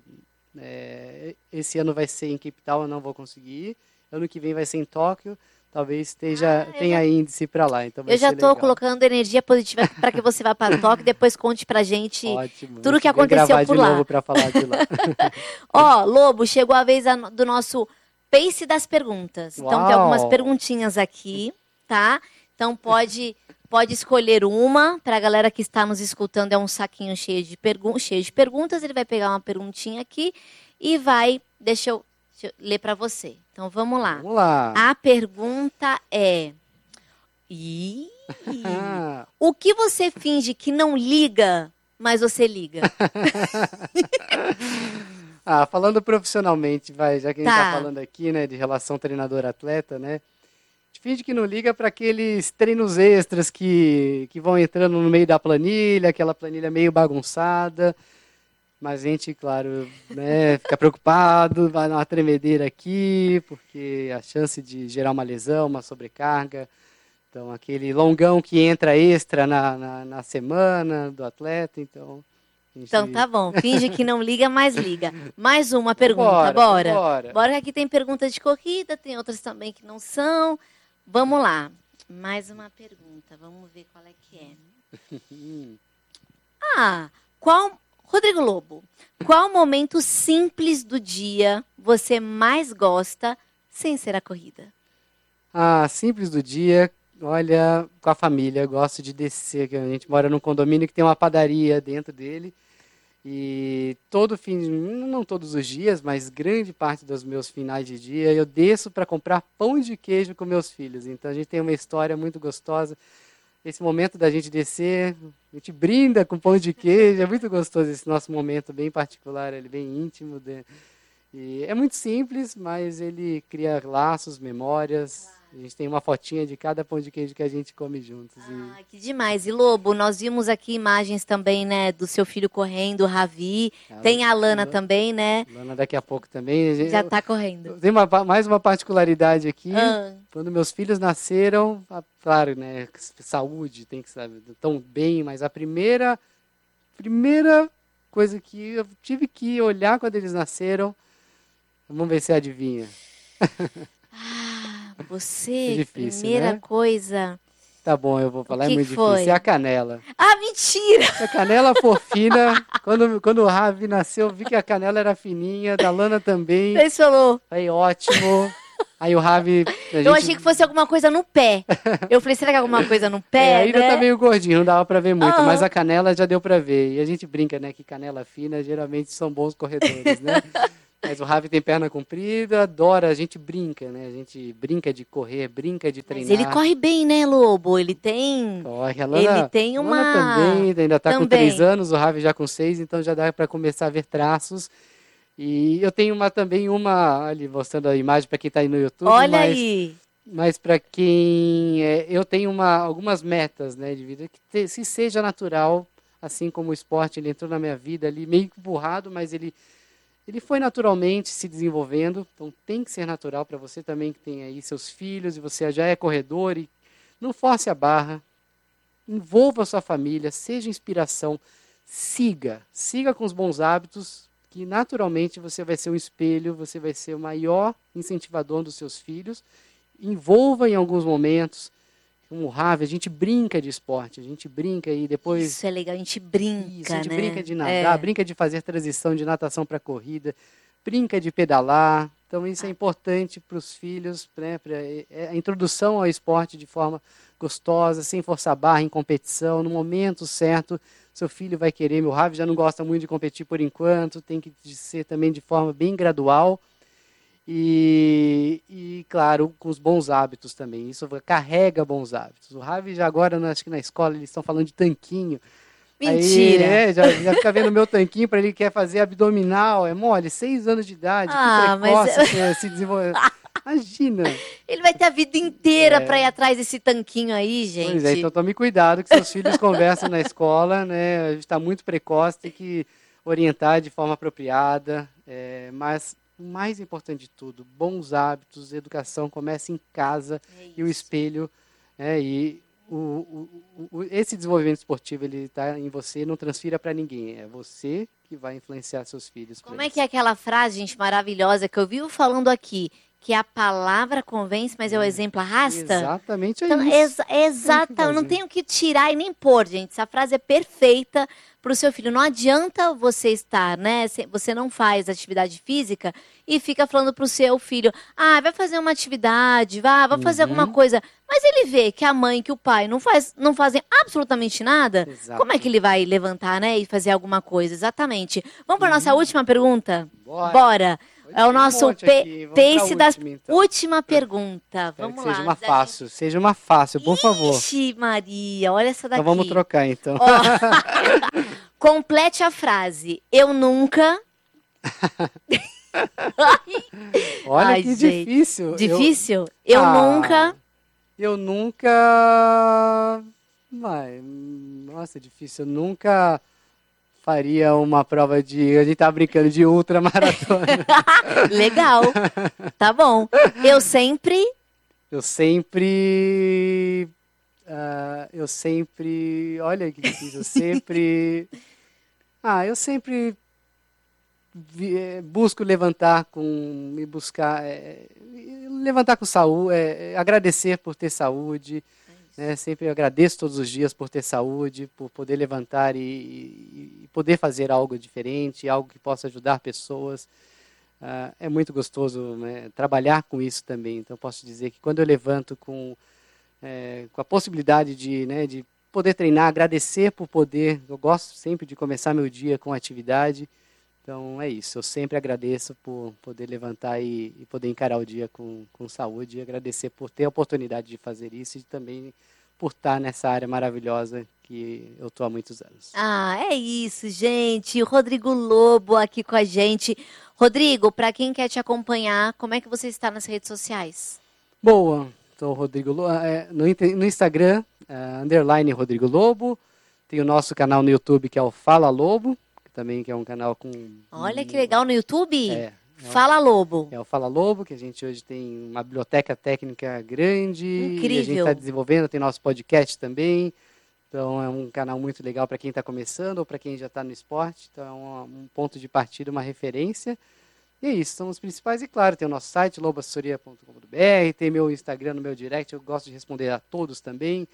é, esse ano vai ser em Cape Town, eu não vou conseguir ir. Ano que vem vai ser em Tóquio. Talvez esteja, Ah, eu tenha já- índice para lá, então vai Eu já ser tô legal. colocando energia positiva para que você vá para Tóquio e depois conte pra gente Ótimo. tudo o que Vem aconteceu gravar por de lá. novo para falar de lá. Ó, Lobo, chegou a vez a no- do nosso Pace das perguntas. Então tem algumas Uau! perguntinhas aqui, tá? Então pode pode escolher uma. Para a galera que está nos escutando, é um saquinho cheio de, pergun cheio de perguntas. Ele vai pegar uma perguntinha aqui e vai. Deixa eu, deixa eu ler para você. Então vamos lá. Vamos lá. A pergunta é. Ih, Ah, o que você finge que não liga, mas você liga? Ah, falando profissionalmente, vai, já que a gente Tá. está falando aqui, né, de relação treinador-atleta, né? A gente finge que não liga para aqueles treinos extras que, que vão entrando no meio da planilha, aquela planilha meio bagunçada. Mas a gente, claro, né, fica preocupado, vai dar uma tremedeira aqui, porque a chance de gerar uma lesão, uma sobrecarga. Então, aquele longão que entra extra na, na, na semana do atleta, então... a gente- Então tá bom, finge que não liga, mas liga. Mais uma pergunta, Vambora, bora. vambora. Bora que aqui tem perguntas de corrida, tem outras também que não são. Vamos lá. Mais uma pergunta, vamos ver qual é que é. Ah, qual... Rodrigo Lobo, qual momento simples do dia você mais gosta sem ser a corrida? Ah, simples do dia, olha, com a família, gosto de descer, que a gente mora num condomínio que tem uma padaria dentro dele, e todo fim, não todos os dias, mas grande parte dos meus finais de dia, eu desço para comprar pão de queijo com meus filhos, então a gente tem uma história muito gostosa, esse momento da gente descer, a gente brinda com pão de queijo, é muito gostoso esse nosso momento bem particular, ele bem íntimo, né? E é muito simples, mas ele cria laços, memórias. A gente tem uma fotinha de cada pão de queijo que a gente come juntos. E Ah, que demais. E Lobo, nós vimos aqui imagens também, né, do seu filho correndo, o Ravi. a Tem a Lana Lana- também, né? Lana daqui a pouco também. A gente- Já tá correndo. Tem uma, pa- mais uma particularidade aqui. Ah. Quando meus filhos nasceram, a- claro, né, saúde, tem que saber, tão bem, mas a primeira, primeira coisa que eu tive que olhar quando eles nasceram, vamos ver se adivinha. Ah, É você, difícil, primeira né? coisa. Tá bom, eu vou falar, é que muito que foi? difícil. É a canela. Ah, mentira! A canela for fina. Quando, quando o Ravi nasceu, eu vi que a canela era fininha, da Lana também. Você falou. Aí, ótimo. Aí o Ravi... a Eu gente- achei que fosse alguma coisa no pé. Eu falei, será que é alguma coisa no É, pé, ainda né? tá meio gordinho, não dava pra ver muito, Aham. mas a canela já deu pra ver. E a gente brinca, né, que canela fina geralmente são bons corredores, né? Mas o Ravi tem perna comprida, adora, a gente brinca, né? A gente brinca de correr, brinca de Mas treinar. ele corre bem, né, Lobo? Ele tem... Corre. A Ele Lana, tem a Lana uma... também, ainda tá com Também. três anos, o Ravi já com seis, então já dá pra começar a ver traços. E eu tenho uma também, uma ali mostrando a imagem para quem tá aí no YouTube, Olha mas, aí. mas para quem é, eu tenho uma, algumas metas, né, de vida que te- se seja natural, assim como o esporte, ele entrou na minha vida ali meio empurrado, mas ele ele foi naturalmente se desenvolvendo, então tem que ser natural para você também que tem aí seus filhos e você já é corredor e não force a barra, envolva a sua família, seja inspiração, siga, siga com os bons hábitos, que naturalmente você vai ser um espelho, você vai ser o maior incentivador dos seus filhos, envolva em alguns momentos, como o Ravi, a gente brinca de esporte, a gente brinca e depois... Isso é legal, a gente Isso, a brinca, gente né? brinca de nadar, É. brinca de fazer transição de natação para corrida, brinca de pedalar. Então isso é importante para os filhos, né, para a introdução ao esporte de forma gostosa, sem forçar a barra em competição, no momento certo. Seu filho vai querer, meu Ravi já não gosta muito de competir por enquanto, tem que ser também de forma bem gradual. E, e, claro, com os bons hábitos também. Isso carrega bons hábitos. O Ravi já agora, acho que na escola, eles estão falando de tanquinho. Mentira. Aí, é, já, já fica vendo o meu tanquinho para ele quer fazer abdominal. É mole, seis anos de idade, Ah, que mas precoce se, se desenvolver. Imagina. ele vai ter a vida inteira pra ir atrás desse tanquinho aí, gente. Pois é, então tome cuidado que seus filhos conversam na escola, né? A gente está muito precoce, tem que orientar de forma apropriada. É, mas o mais importante de tudo, bons hábitos, educação começa em casa É e o isso. espelho. É, e o, o, o, esse desenvolvimento esportivo ele está em você, não transfira para ninguém. É você que vai influenciar seus filhos. pra Como é isso. que é aquela frase, gente, maravilhosa que eu vivo falando aqui? Que a palavra convence, mas é o exemplo arrasta? Exatamente é Então, isso. exa exata, eu não fazer. tenho que tirar e nem pôr, gente. Essa frase é perfeita para o seu filho. Não adianta você estar, né? se- Você não faz atividade física e fica falando para o seu filho: ah, vai fazer uma atividade, vá, vai fazer alguma Uhum. coisa. Mas ele vê que a mãe, que o pai não, faz, não fazem absolutamente nada. Exato. Como é que ele vai levantar, né? E fazer alguma coisa? Exatamente. Vamos para nossa Uhum. última pergunta? Bora. Bora. Hoje É o tem um nosso monte pe- aqui. Vamos pra pace das... última, então. Última pergunta. Espero Vamos que lá. seja uma antes da gente- fácil, seja uma fácil, por favor. Ixi, Maria, olha essa daqui. Então vamos trocar, então. Ó, complete a frase. Eu nunca. Olha Ai, que gente. difícil. Eu- Difícil? Eu, Ah, nunca. Eu nunca... Vai, nossa, difícil. Eu nunca faria uma prova de... A gente tá brincando de ultramaratona. Legal. Tá bom. Eu sempre. Eu sempre... ah, eu sempre... Olha que difícil. Eu sempre... Ah, eu sempre vi- eh, busco levantar com... Me buscar... eh, levantar com saúde, eh, agradecer por ter saúde, né? Sempre agradeço todos os dias por ter saúde, por poder levantar e, e- e poder fazer algo diferente, algo que possa ajudar pessoas. Ah, é muito gostoso, né, trabalhar com isso também. Então, posso dizer que quando eu levanto com, eh, com a possibilidade de, né, de poder treinar, agradecer por poder, eu gosto sempre de começar meu dia com atividade. Então, é isso. Eu sempre agradeço por poder levantar e, e poder encarar o dia com, com saúde. E agradecer por ter a oportunidade de fazer isso e também por estar nessa área maravilhosa que eu estou há muitos anos. Ah, é isso, gente. O Rodrigo Lobo aqui com a gente. Rodrigo, para quem quer te acompanhar, como é que você está nas redes sociais? Boa. Sou o Rodrigo Lobo. É, no, inte- no Instagram, é, underline Rodrigo Lobo. Tem o nosso canal no YouTube que é o Fala Lobo, que também que é um canal com... Olha que legal no YouTube. É, é o- Fala Lobo. É o Fala Lobo, que a gente hoje tem uma biblioteca técnica grande. E a gente Incrível. está desenvolvendo, tem nosso podcast também. Então é um canal muito legal para quem está começando ou para quem já está no esporte. Então é um, um ponto de partida, uma referência. E é isso, são os principais. E claro, tem o nosso site, lobo assessoria ponto com ponto b r, tem meu Instagram no meu direct, eu gosto de responder a todos também.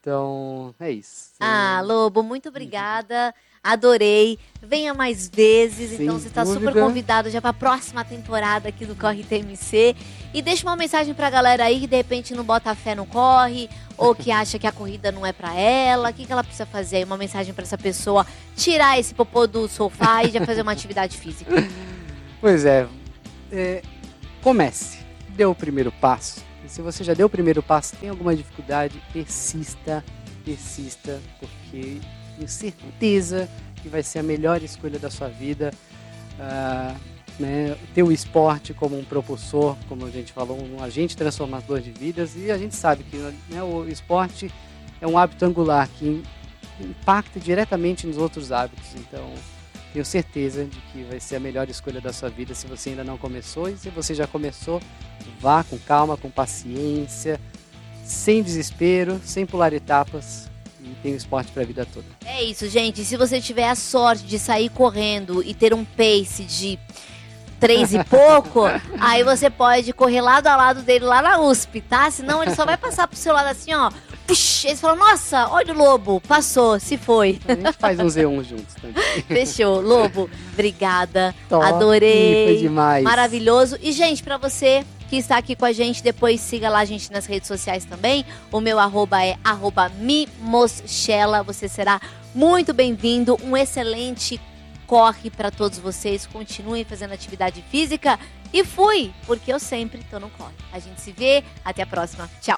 Então, é isso. Ah, Lobo, muito obrigada. Adorei. Venha mais vezes. Sem então, você está dúvida. super convidado já para a próxima temporada aqui do Corre T M C. E deixa uma mensagem para a galera aí que de repente não bota fé no corre, ou que acha que a corrida não é para ela. O que, que ela precisa fazer aí? Uma mensagem para essa pessoa tirar esse popô do sofá e já fazer uma atividade física. Pois é, é, comece, dê o primeiro passo. E se você já deu o primeiro passo, tem alguma dificuldade, persista, persista, porque tenho certeza que vai ser a melhor escolha da sua vida. Ah, né, ter o esporte como um propulsor, como a gente falou, um agente transformador de vidas, e a gente sabe que, né, o esporte é um hábito angular que impacta diretamente nos outros hábitos. Então, tenho certeza de que vai ser a melhor escolha da sua vida se você ainda não começou, e se você já começou, vá com calma, com paciência, sem desespero, sem pular etapas, e tem o esporte para a vida toda. É isso, gente. Se você tiver a sorte de sair correndo e ter um pace de três e pouco, aí você pode correr lado a lado dele lá na U S P, tá? Senão ele só vai passar pro seu lado assim, ó. Puxa, eles falam, nossa, olha o Lobo, passou, se foi. A gente faz um Z um juntos também. Fechou. Lobo, obrigada. Top, Adorei. foi demais. Maravilhoso. E, gente, pra você que está aqui com a gente, depois siga lá a gente nas redes sociais também. O meu arroba é arroba mimoschela. Você será muito bem-vindo. Um excelente corre para todos vocês. Continuem fazendo atividade física. E fui, porque eu sempre tô no corre. A gente se vê. Até a próxima. Tchau.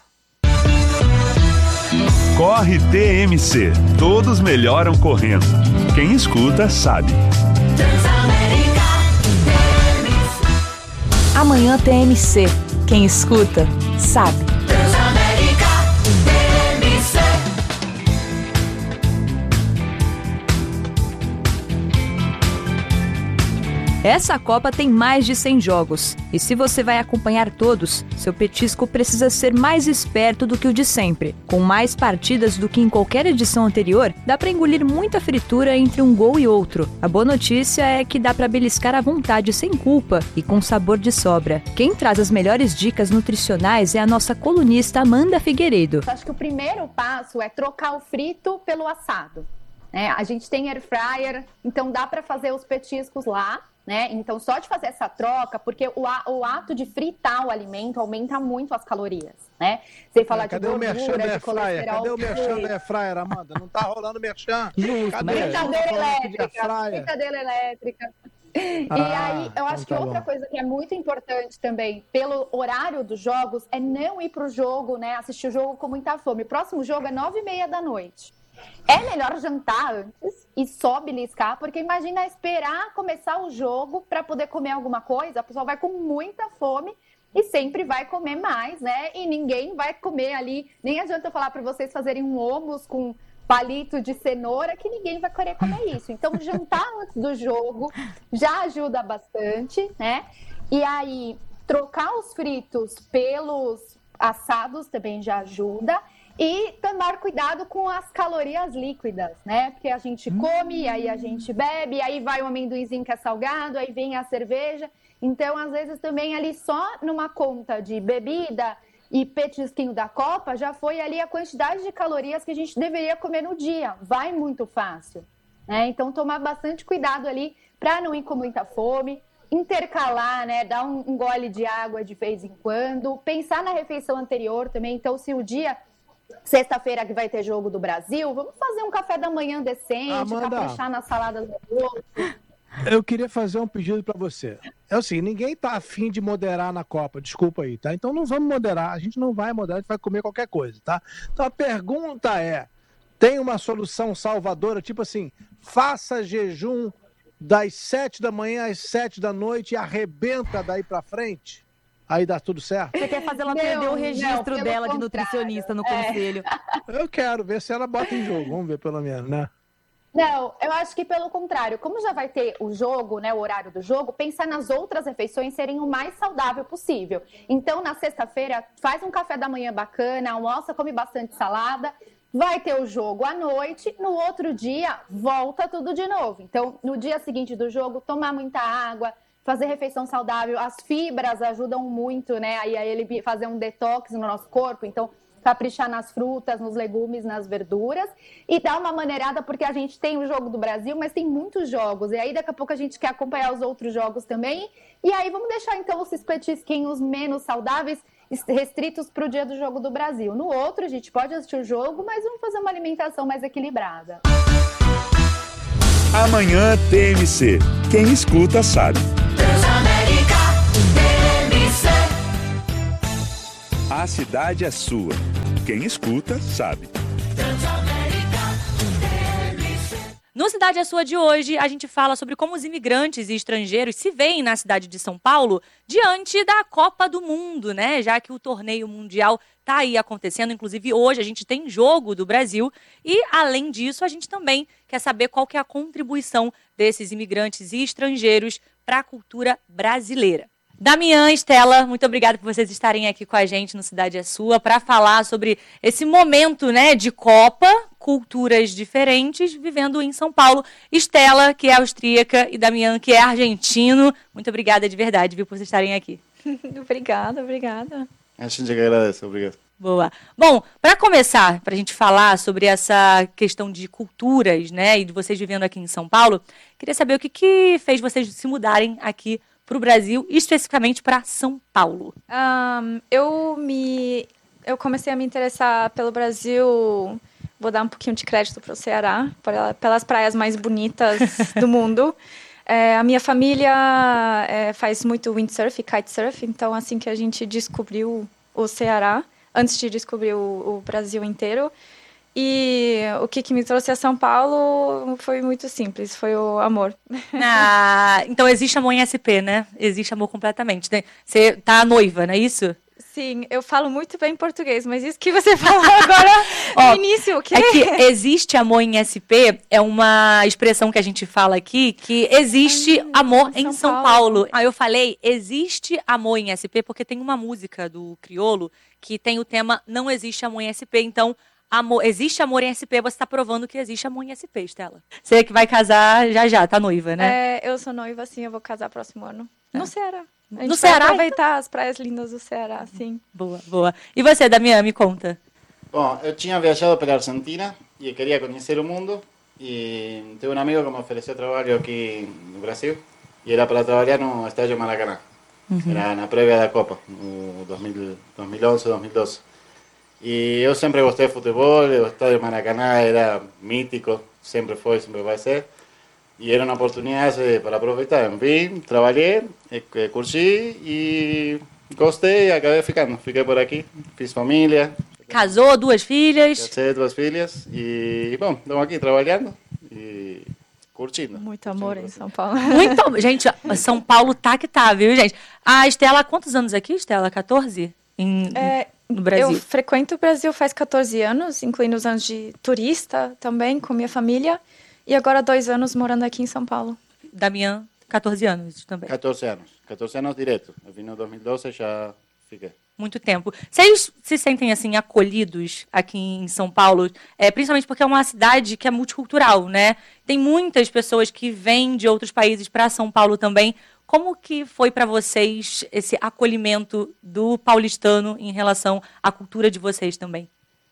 Corre T M C. Todos melhoram correndo. Quem escuta sabe. Amanhã T M C. Quem escuta sabe. Essa Copa tem mais de cem jogos, e se você vai acompanhar todos, seu petisco precisa ser mais esperto do que o de sempre. Com mais partidas do que em qualquer edição anterior, dá pra engolir muita fritura entre um gol e outro. A boa notícia é que dá pra beliscar à vontade sem culpa e com sabor de sobra. Quem traz as melhores dicas nutricionais é a nossa colunista Amanda Figueiredo. Acho que o primeiro passo é trocar o frito pelo assado. É, a gente tem air fryer, então dá pra fazer os petiscos lá. Né? Então, só de fazer essa troca, porque o, a, o ato de fritar o alimento aumenta muito as calorias, né? Sem falar é, de gordura, de colesterol. Cadê o merchan da Airfryer, Amanda? Não tá rolando merchan. Cadê? Fritadeira elétrica, fritadeira elétrica. E Ah, aí, eu acho então que tá outra bom. coisa que é muito importante também, pelo horário dos jogos, é não ir pro jogo, né? Assistir o jogo com muita fome. O próximo jogo é nove e meia da noite. É melhor jantar antes e só beliscar, porque imagina esperar começar o jogo para poder comer alguma coisa, a pessoa vai com muita fome e sempre vai comer mais, né? E ninguém vai comer ali, nem adianta eu falar para vocês fazerem um hummus com palito de cenoura, que ninguém vai querer comer isso. Então, jantar antes do jogo já ajuda bastante, né? E aí, trocar os fritos pelos assados também já ajuda. E tomar cuidado com as calorias líquidas, né? Porque a gente come, aí a gente bebe, aí vai o amendoinzinho que é salgado, aí vem a cerveja. Então, às vezes, também ali só numa conta de bebida e petisquinho da Copa, já foi ali a quantidade de calorias que a gente deveria comer no dia. Vai muito fácil, né? Então, tomar bastante cuidado ali para não ir com muita fome. Intercalar, né? Dar um, um gole de água de vez em quando. Pensar na refeição anterior também. Então, se o dia... Sexta-feira que vai ter jogo do Brasil, vamos fazer um café da manhã decente, Amanda, caprichar na salada do almoço. Eu queria fazer um pedido pra você. É assim, ninguém tá afim de moderar na Copa, desculpa aí, tá? Então não vamos moderar, a gente não vai moderar, a gente vai comer qualquer coisa, tá? Então a pergunta é, tem uma solução salvadora, tipo assim, faça jejum das sete da manhã às sete da noite e arrebenta daí pra frente? Aí dá tudo certo? Você quer fazer ela Não, perder o não, registro pelo dela de contrário. nutricionista no É. conselho. Eu quero ver se ela bota em jogo, vamos ver pelo menos, né? Não, eu acho que pelo contrário, como já vai ter o jogo, né, o horário do jogo, pensar nas outras refeições serem o mais saudável possível. Então, na sexta-feira, faz um café da manhã bacana, almoça, come bastante salada, vai ter o jogo à noite, no outro dia, volta tudo de novo. Então, no dia seguinte do jogo, tomar muita água, fazer refeição saudável, as fibras ajudam muito, né, aí a ele fazer um detox no nosso corpo, então caprichar nas frutas, nos legumes, nas verduras e dar uma maneirada, porque a gente tem o jogo do Brasil, mas tem muitos jogos. E aí daqui a pouco a gente quer acompanhar os outros jogos também. E aí vamos deixar então esses petisquinhos menos saudáveis restritos para o dia do jogo do Brasil. No outro a gente pode assistir o jogo, mas vamos fazer uma alimentação mais equilibrada. Amanhã T M C. Quem escuta sabe. Transamérica T M C. A cidade é sua. Quem escuta sabe. Transamérica T M C. No Cidade é Sua de hoje, a gente fala sobre como os imigrantes e estrangeiros se veem na cidade de São Paulo diante da Copa do Mundo, né? Já que o torneio mundial está aí acontecendo, inclusive hoje a gente tem jogo do Brasil e, além disso, a gente também quer saber qual que é a contribuição desses imigrantes e estrangeiros para a cultura brasileira. Damian, Estela, muito obrigada por vocês estarem aqui com a gente no Cidade é Sua para falar sobre esse momento, né, de Copa, culturas diferentes, vivendo em São Paulo. Estela, que é austríaca, e Damian, que é argentino. Muito obrigada de verdade, viu, por vocês estarem aqui. Obrigada, obrigada. A gente que agradece, obrigado. Boa. Bom, para começar, para a gente falar sobre essa questão de culturas, né, e de vocês vivendo aqui em São Paulo, queria saber o que, que fez vocês se mudarem aqui para o Brasil, especificamente para São Paulo. Um, eu me, eu comecei a me interessar pelo Brasil, vou dar um pouquinho de crédito para o Ceará, pelas praias mais bonitas do mundo. É, a minha família é, faz muito windsurf e kitesurf, então assim que a gente descobriu o Ceará, antes de descobrir o, o Brasil inteiro. E o que, que me trouxe a São Paulo foi muito simples, foi o amor. Ah, então existe amor em S P, né? Existe amor completamente. Você tá noiva, não é isso? Sim, eu falo muito bem português, mas isso que você falou agora Ó, no início, o quê? É que existe amor em S P, é uma expressão que a gente fala aqui, que existe ah, amor em São, São Paulo. Paulo. Aí eu falei, existe amor em S P, porque tem uma música do Criolo que tem o tema Não Existe Amor em S P, então amor, existe amor em S P, você está provando que existe amor em S P, Estela. Você que vai casar já já, tá noiva, né? É, eu sou noiva, sim, eu vou casar próximo ano. É. No Ceará. A gente no vai Ceará, aproveitar então? As praias lindas do Ceará, sim. Boa, boa. E você, Damian, me conta. Bom, eu tinha viajado pela Argentina e queria conhecer o mundo e tive um amigo que me ofereceu trabalho aqui no Brasil e era para trabalhar no estádio Maracanã. Uhum. Era na prévia da Copa, no dois mil, dois mil onze, dois mil doze. E eu sempre gostei de futebol, o estádio Maracanã era mítico, sempre foi, sempre vai ser. E era uma oportunidade para aproveitar. Vim, trabalhei, curti e gostei e acabei ficando. Fiquei por aqui, fiz família. Casou, duas filhas. Casei, duas filhas e, bom, estamos aqui trabalhando e curtindo. Muito amor em São Paulo. Muito, gente, São Paulo tá que tá, viu, gente? A Estela, quantos anos aqui, Estela? quatorze? Em, é, no Brasil? Eu frequento o Brasil faz quatorze anos, incluindo os anos de turista também, com minha família. E agora dois anos morando aqui em São Paulo. Damian, quatorze anos também. quatorze anos. quatorze anos direto. Eu vim no dois mil e doze e já fiquei. Muito tempo. Vocês se sentem, assim, acolhidos aqui em São Paulo? É, principalmente porque é uma cidade que é multicultural, né? Tem muitas pessoas que vêm de outros países para São Paulo também. Como que foi para vocês esse acolhimento do paulistano em relação à cultura de vocês também?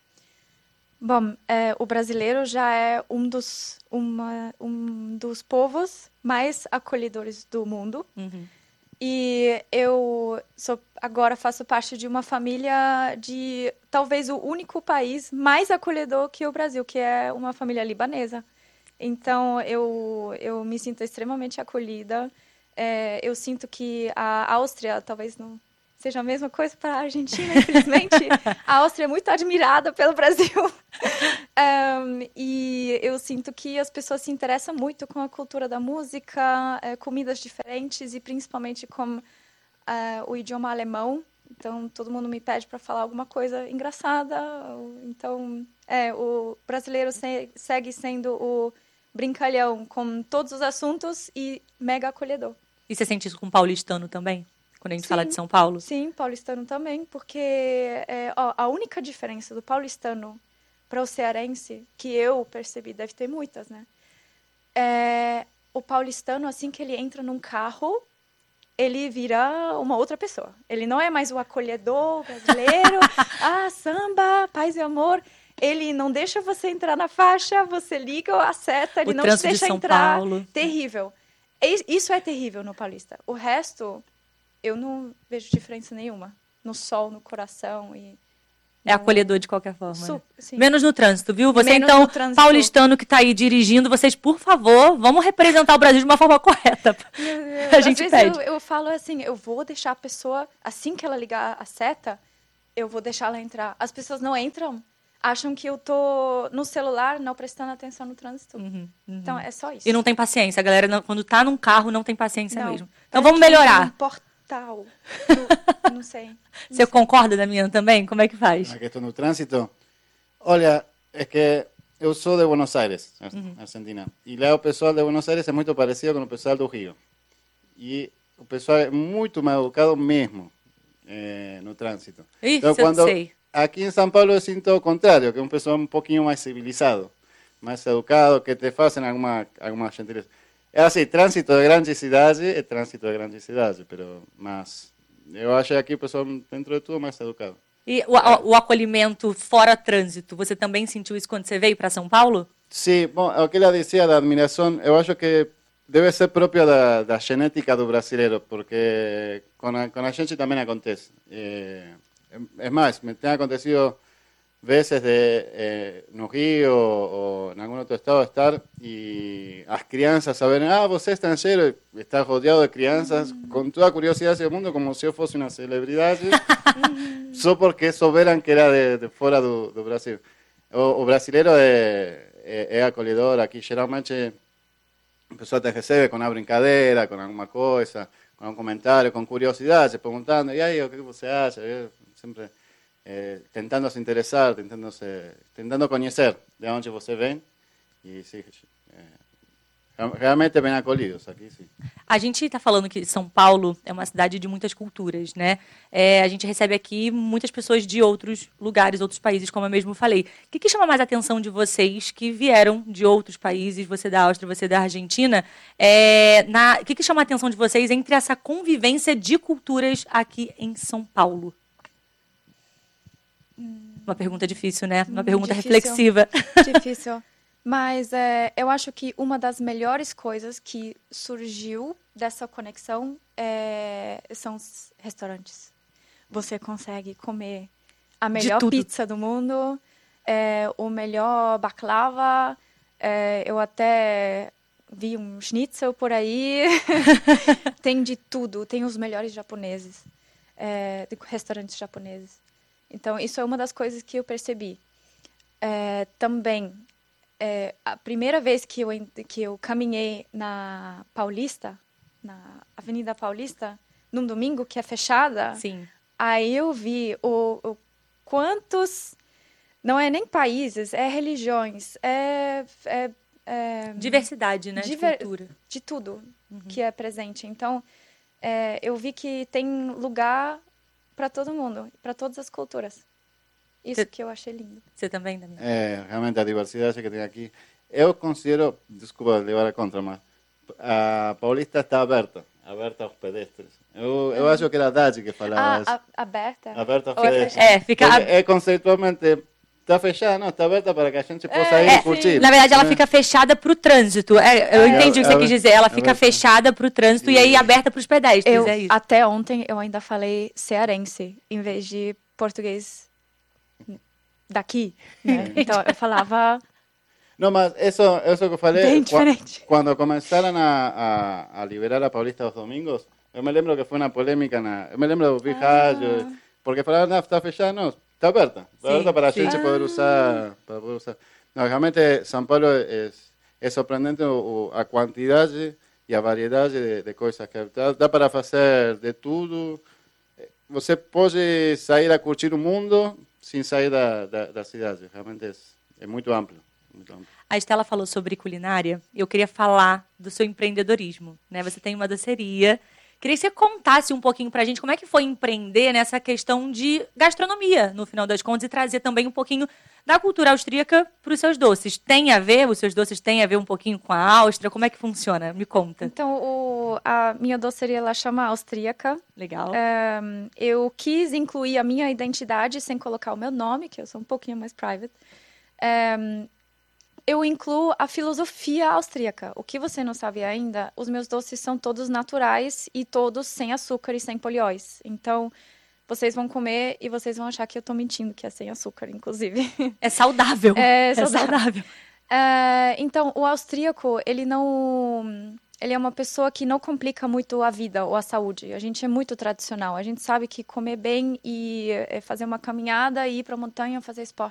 Bom, é, o brasileiro já é um dos, uma, um dos povos mais acolhedores do mundo. Uhum. E eu sou, agora faço parte de uma família de talvez o único país mais acolhedor que o Brasil, que é uma família libanesa. Então, eu, eu me sinto extremamente acolhida. É, eu sinto que a Áustria talvez não seja a mesma coisa para a Argentina, infelizmente. A Áustria é muito admirada pelo Brasil. um, e eu sinto que as pessoas se interessam muito com a cultura da música, é, comidas diferentes e principalmente com é, o idioma alemão. Então, todo mundo me pede para falar alguma coisa engraçada. Então, é, o brasileiro se, segue sendo o brincalhão com todos os assuntos e mega acolhedor. E você sente isso com o paulistano também? Quando a gente sim, fala de São Paulo? Sim, paulistano também, porque é, ó, a única diferença do paulistano para o cearense, que eu percebi, deve ter muitas, né? É, o paulistano, assim que ele entra num carro, ele vira uma outra pessoa. Ele não é mais o acolhedor brasileiro, ah, samba, paz e amor. Ele não deixa você entrar na faixa, você liga a seta, ele O não te trânsito de deixa São entrar. Paulo. Terrível. E- Isso é terrível no Paulista. O resto, eu não vejo diferença nenhuma. No sol, no coração e... É acolhedor de qualquer forma. Su- né? sim. Menos no trânsito, viu? Você, Menos então, no trânsito. paulistano que está aí dirigindo, vocês, por favor, vamos representar o Brasil de uma forma correta. A gente Às vezes pede. eu, eu falo assim, eu vou deixar a pessoa, assim que ela ligar a seta, eu vou deixar ela entrar. As pessoas não entram, acham que eu tô no celular, não prestando atenção no trânsito. Então, é só isso. E não tem paciência. A galera, não- quando tá num carro, não tem paciência Não, mesmo. Então, parece vamos que entra melhorar. num portal. Eu não sei. Você concorda, Damião, também? Como é que faz? Na questão do trânsito. Olha, é que eu sou de Buenos Aires, Ar- Argentina. E lá o pessoal de Buenos Aires é muito parecido com o pessoal do Rio. E o pessoal é muito mais educado mesmo eh, no trânsito. Ih, Então, isso eu quando sei. aqui em São Paulo eu sinto o contrário, que é um pessoal um pouquinho mais civilizado, mais educado, que te fazem alguma, alguma gentileza. É assim, trânsito de grande cidade é trânsito de grande cidade, pero, mas eu acho que aqui o pessoal, dentro de tudo, é mais educado. E o, a- o acolhimento fora trânsito, você também sentiu isso quando você veio para São Paulo? Sim, bom, o que ela dizia da admiração, eu acho que deve ser próprio da, da genética do brasileiro, porque com a, com a gente também acontece. É, é mais, me tem acontecido vezes de, eh, no Rio ou em algum outro estado estar e as crianças saberem, ah, você é estrangeiro, e está rodeado de crianças, com toda a curiosidade do mundo, como se eu fosse uma celebridade, só porque souberam que era de, de fora do, do Brasil. O, o brasileiro é, é, é acolhedor, aqui geralmente a pessoa te recebe com uma brincadeira, com alguma coisa, com um comentário, com curiosidade, perguntando, e aí, o que você acha? Eu sempre eh, tentando se interessar, tentando, se, tentando conhecer de onde você vem, e sim, eh, realmente bem acolhidos aqui, sim. A gente está falando que São Paulo é uma cidade de muitas culturas, né? É, a gente recebe aqui muitas pessoas de outros lugares, outros países, como eu mesmo falei. O que, que chama mais a atenção de vocês que vieram de outros países, você da Áustria, você da Argentina? É, na, o que, que chama a atenção de vocês entre essa convivência de culturas aqui em São Paulo? Uma pergunta difícil, né? Uma pergunta Difícil. reflexiva. Difícil. Mas é, eu acho que uma das melhores coisas que surgiu dessa conexão é, são os restaurantes. Você consegue comer a melhor tudo. pizza do mundo, é, o melhor baklava. É, eu até vi um schnitzel por aí. Tem de tudo. Tem os melhores japoneses, é, de restaurantes japoneses. Então, isso é uma das coisas que eu percebi. É, também... É, a primeira vez que eu, en- que eu caminhei na Paulista, na Avenida Paulista, num domingo que é fechada, Sim. aí eu vi o, o quantos, não é nem países, é religiões, é, é, é Diversidade, né? diver- De cultura. de tudo que é presente. Então, é, eu vi que tem lugar para todo mundo, para todas as culturas. Isso Cê- que eu achei lindo. Você também, Damião? É, realmente a diversidade que tem aqui. Eu considero, desculpa levar a contra, mas a Paulista está aberta, aberta aos pedestres. Eu, eu acho que era a Dade que falava Ah, isso. a- aberta? Aberta aos Ou é pedestres. É, fica... Porque é conceitualmente, está fechada, não, está aberta para que a gente possa ir É, e curtir. na verdade, ela né? fica fechada para o trânsito. É, eu É, entendi o que é, você quis dizer. Ela fica é, fechada para o trânsito e, E- aí aberta para os pedestres. Eu, É isso. até ontem eu ainda falei cearense em vez de português daqui, né? Então eu falava Não, mas isso, isso que eu falei, bem qua- diferente. quando começaram a, a, a liberar a Paulista aos domingos, eu me lembro que foi uma polêmica, na, eu me lembro de ouvir rádio, porque falaram, não, está fechada, não, está aberta, está Sim, aberta para a sim. gente poder usar, para poder usar. Não, realmente São Paulo é, é surpreendente o, o, a quantidade e a variedade de, de coisas que dá, dá para fazer de tudo. Você pode sair a curtir o mundo sem sair da, da, da cidade, realmente é, é muito amplo. Muito amplo. A Estela falou sobre culinária. Eu queria falar do seu empreendedorismo, né? Você tem uma doceria Queria que você contasse um pouquinho pra gente como é que foi empreender nessa questão de gastronomia, no final das contas, e trazer também um pouquinho da cultura austríaca para os seus doces. Tem a ver, os seus doces têm a ver um pouquinho com a Áustria? Como é que funciona? Me conta. Então, o, a minha doceria, ela chama austríaca. Legal. Um, eu quis incluir a minha identidade sem colocar o meu nome, que eu sou um pouquinho mais private. Um, eu incluo a filosofia austríaca. O que você não sabe ainda, os meus doces são todos naturais e todos sem açúcar e sem polióis. Então, vocês vão comer e vocês vão achar que eu tô mentindo, que é sem açúcar, inclusive. É saudável. É saudável. É saudável. É, então, o austríaco, ele não... Ele é uma pessoa que não complica muito a vida ou a saúde. A gente é muito tradicional. A gente sabe que comer bem e fazer uma caminhada e ir para a montanha fazer esporte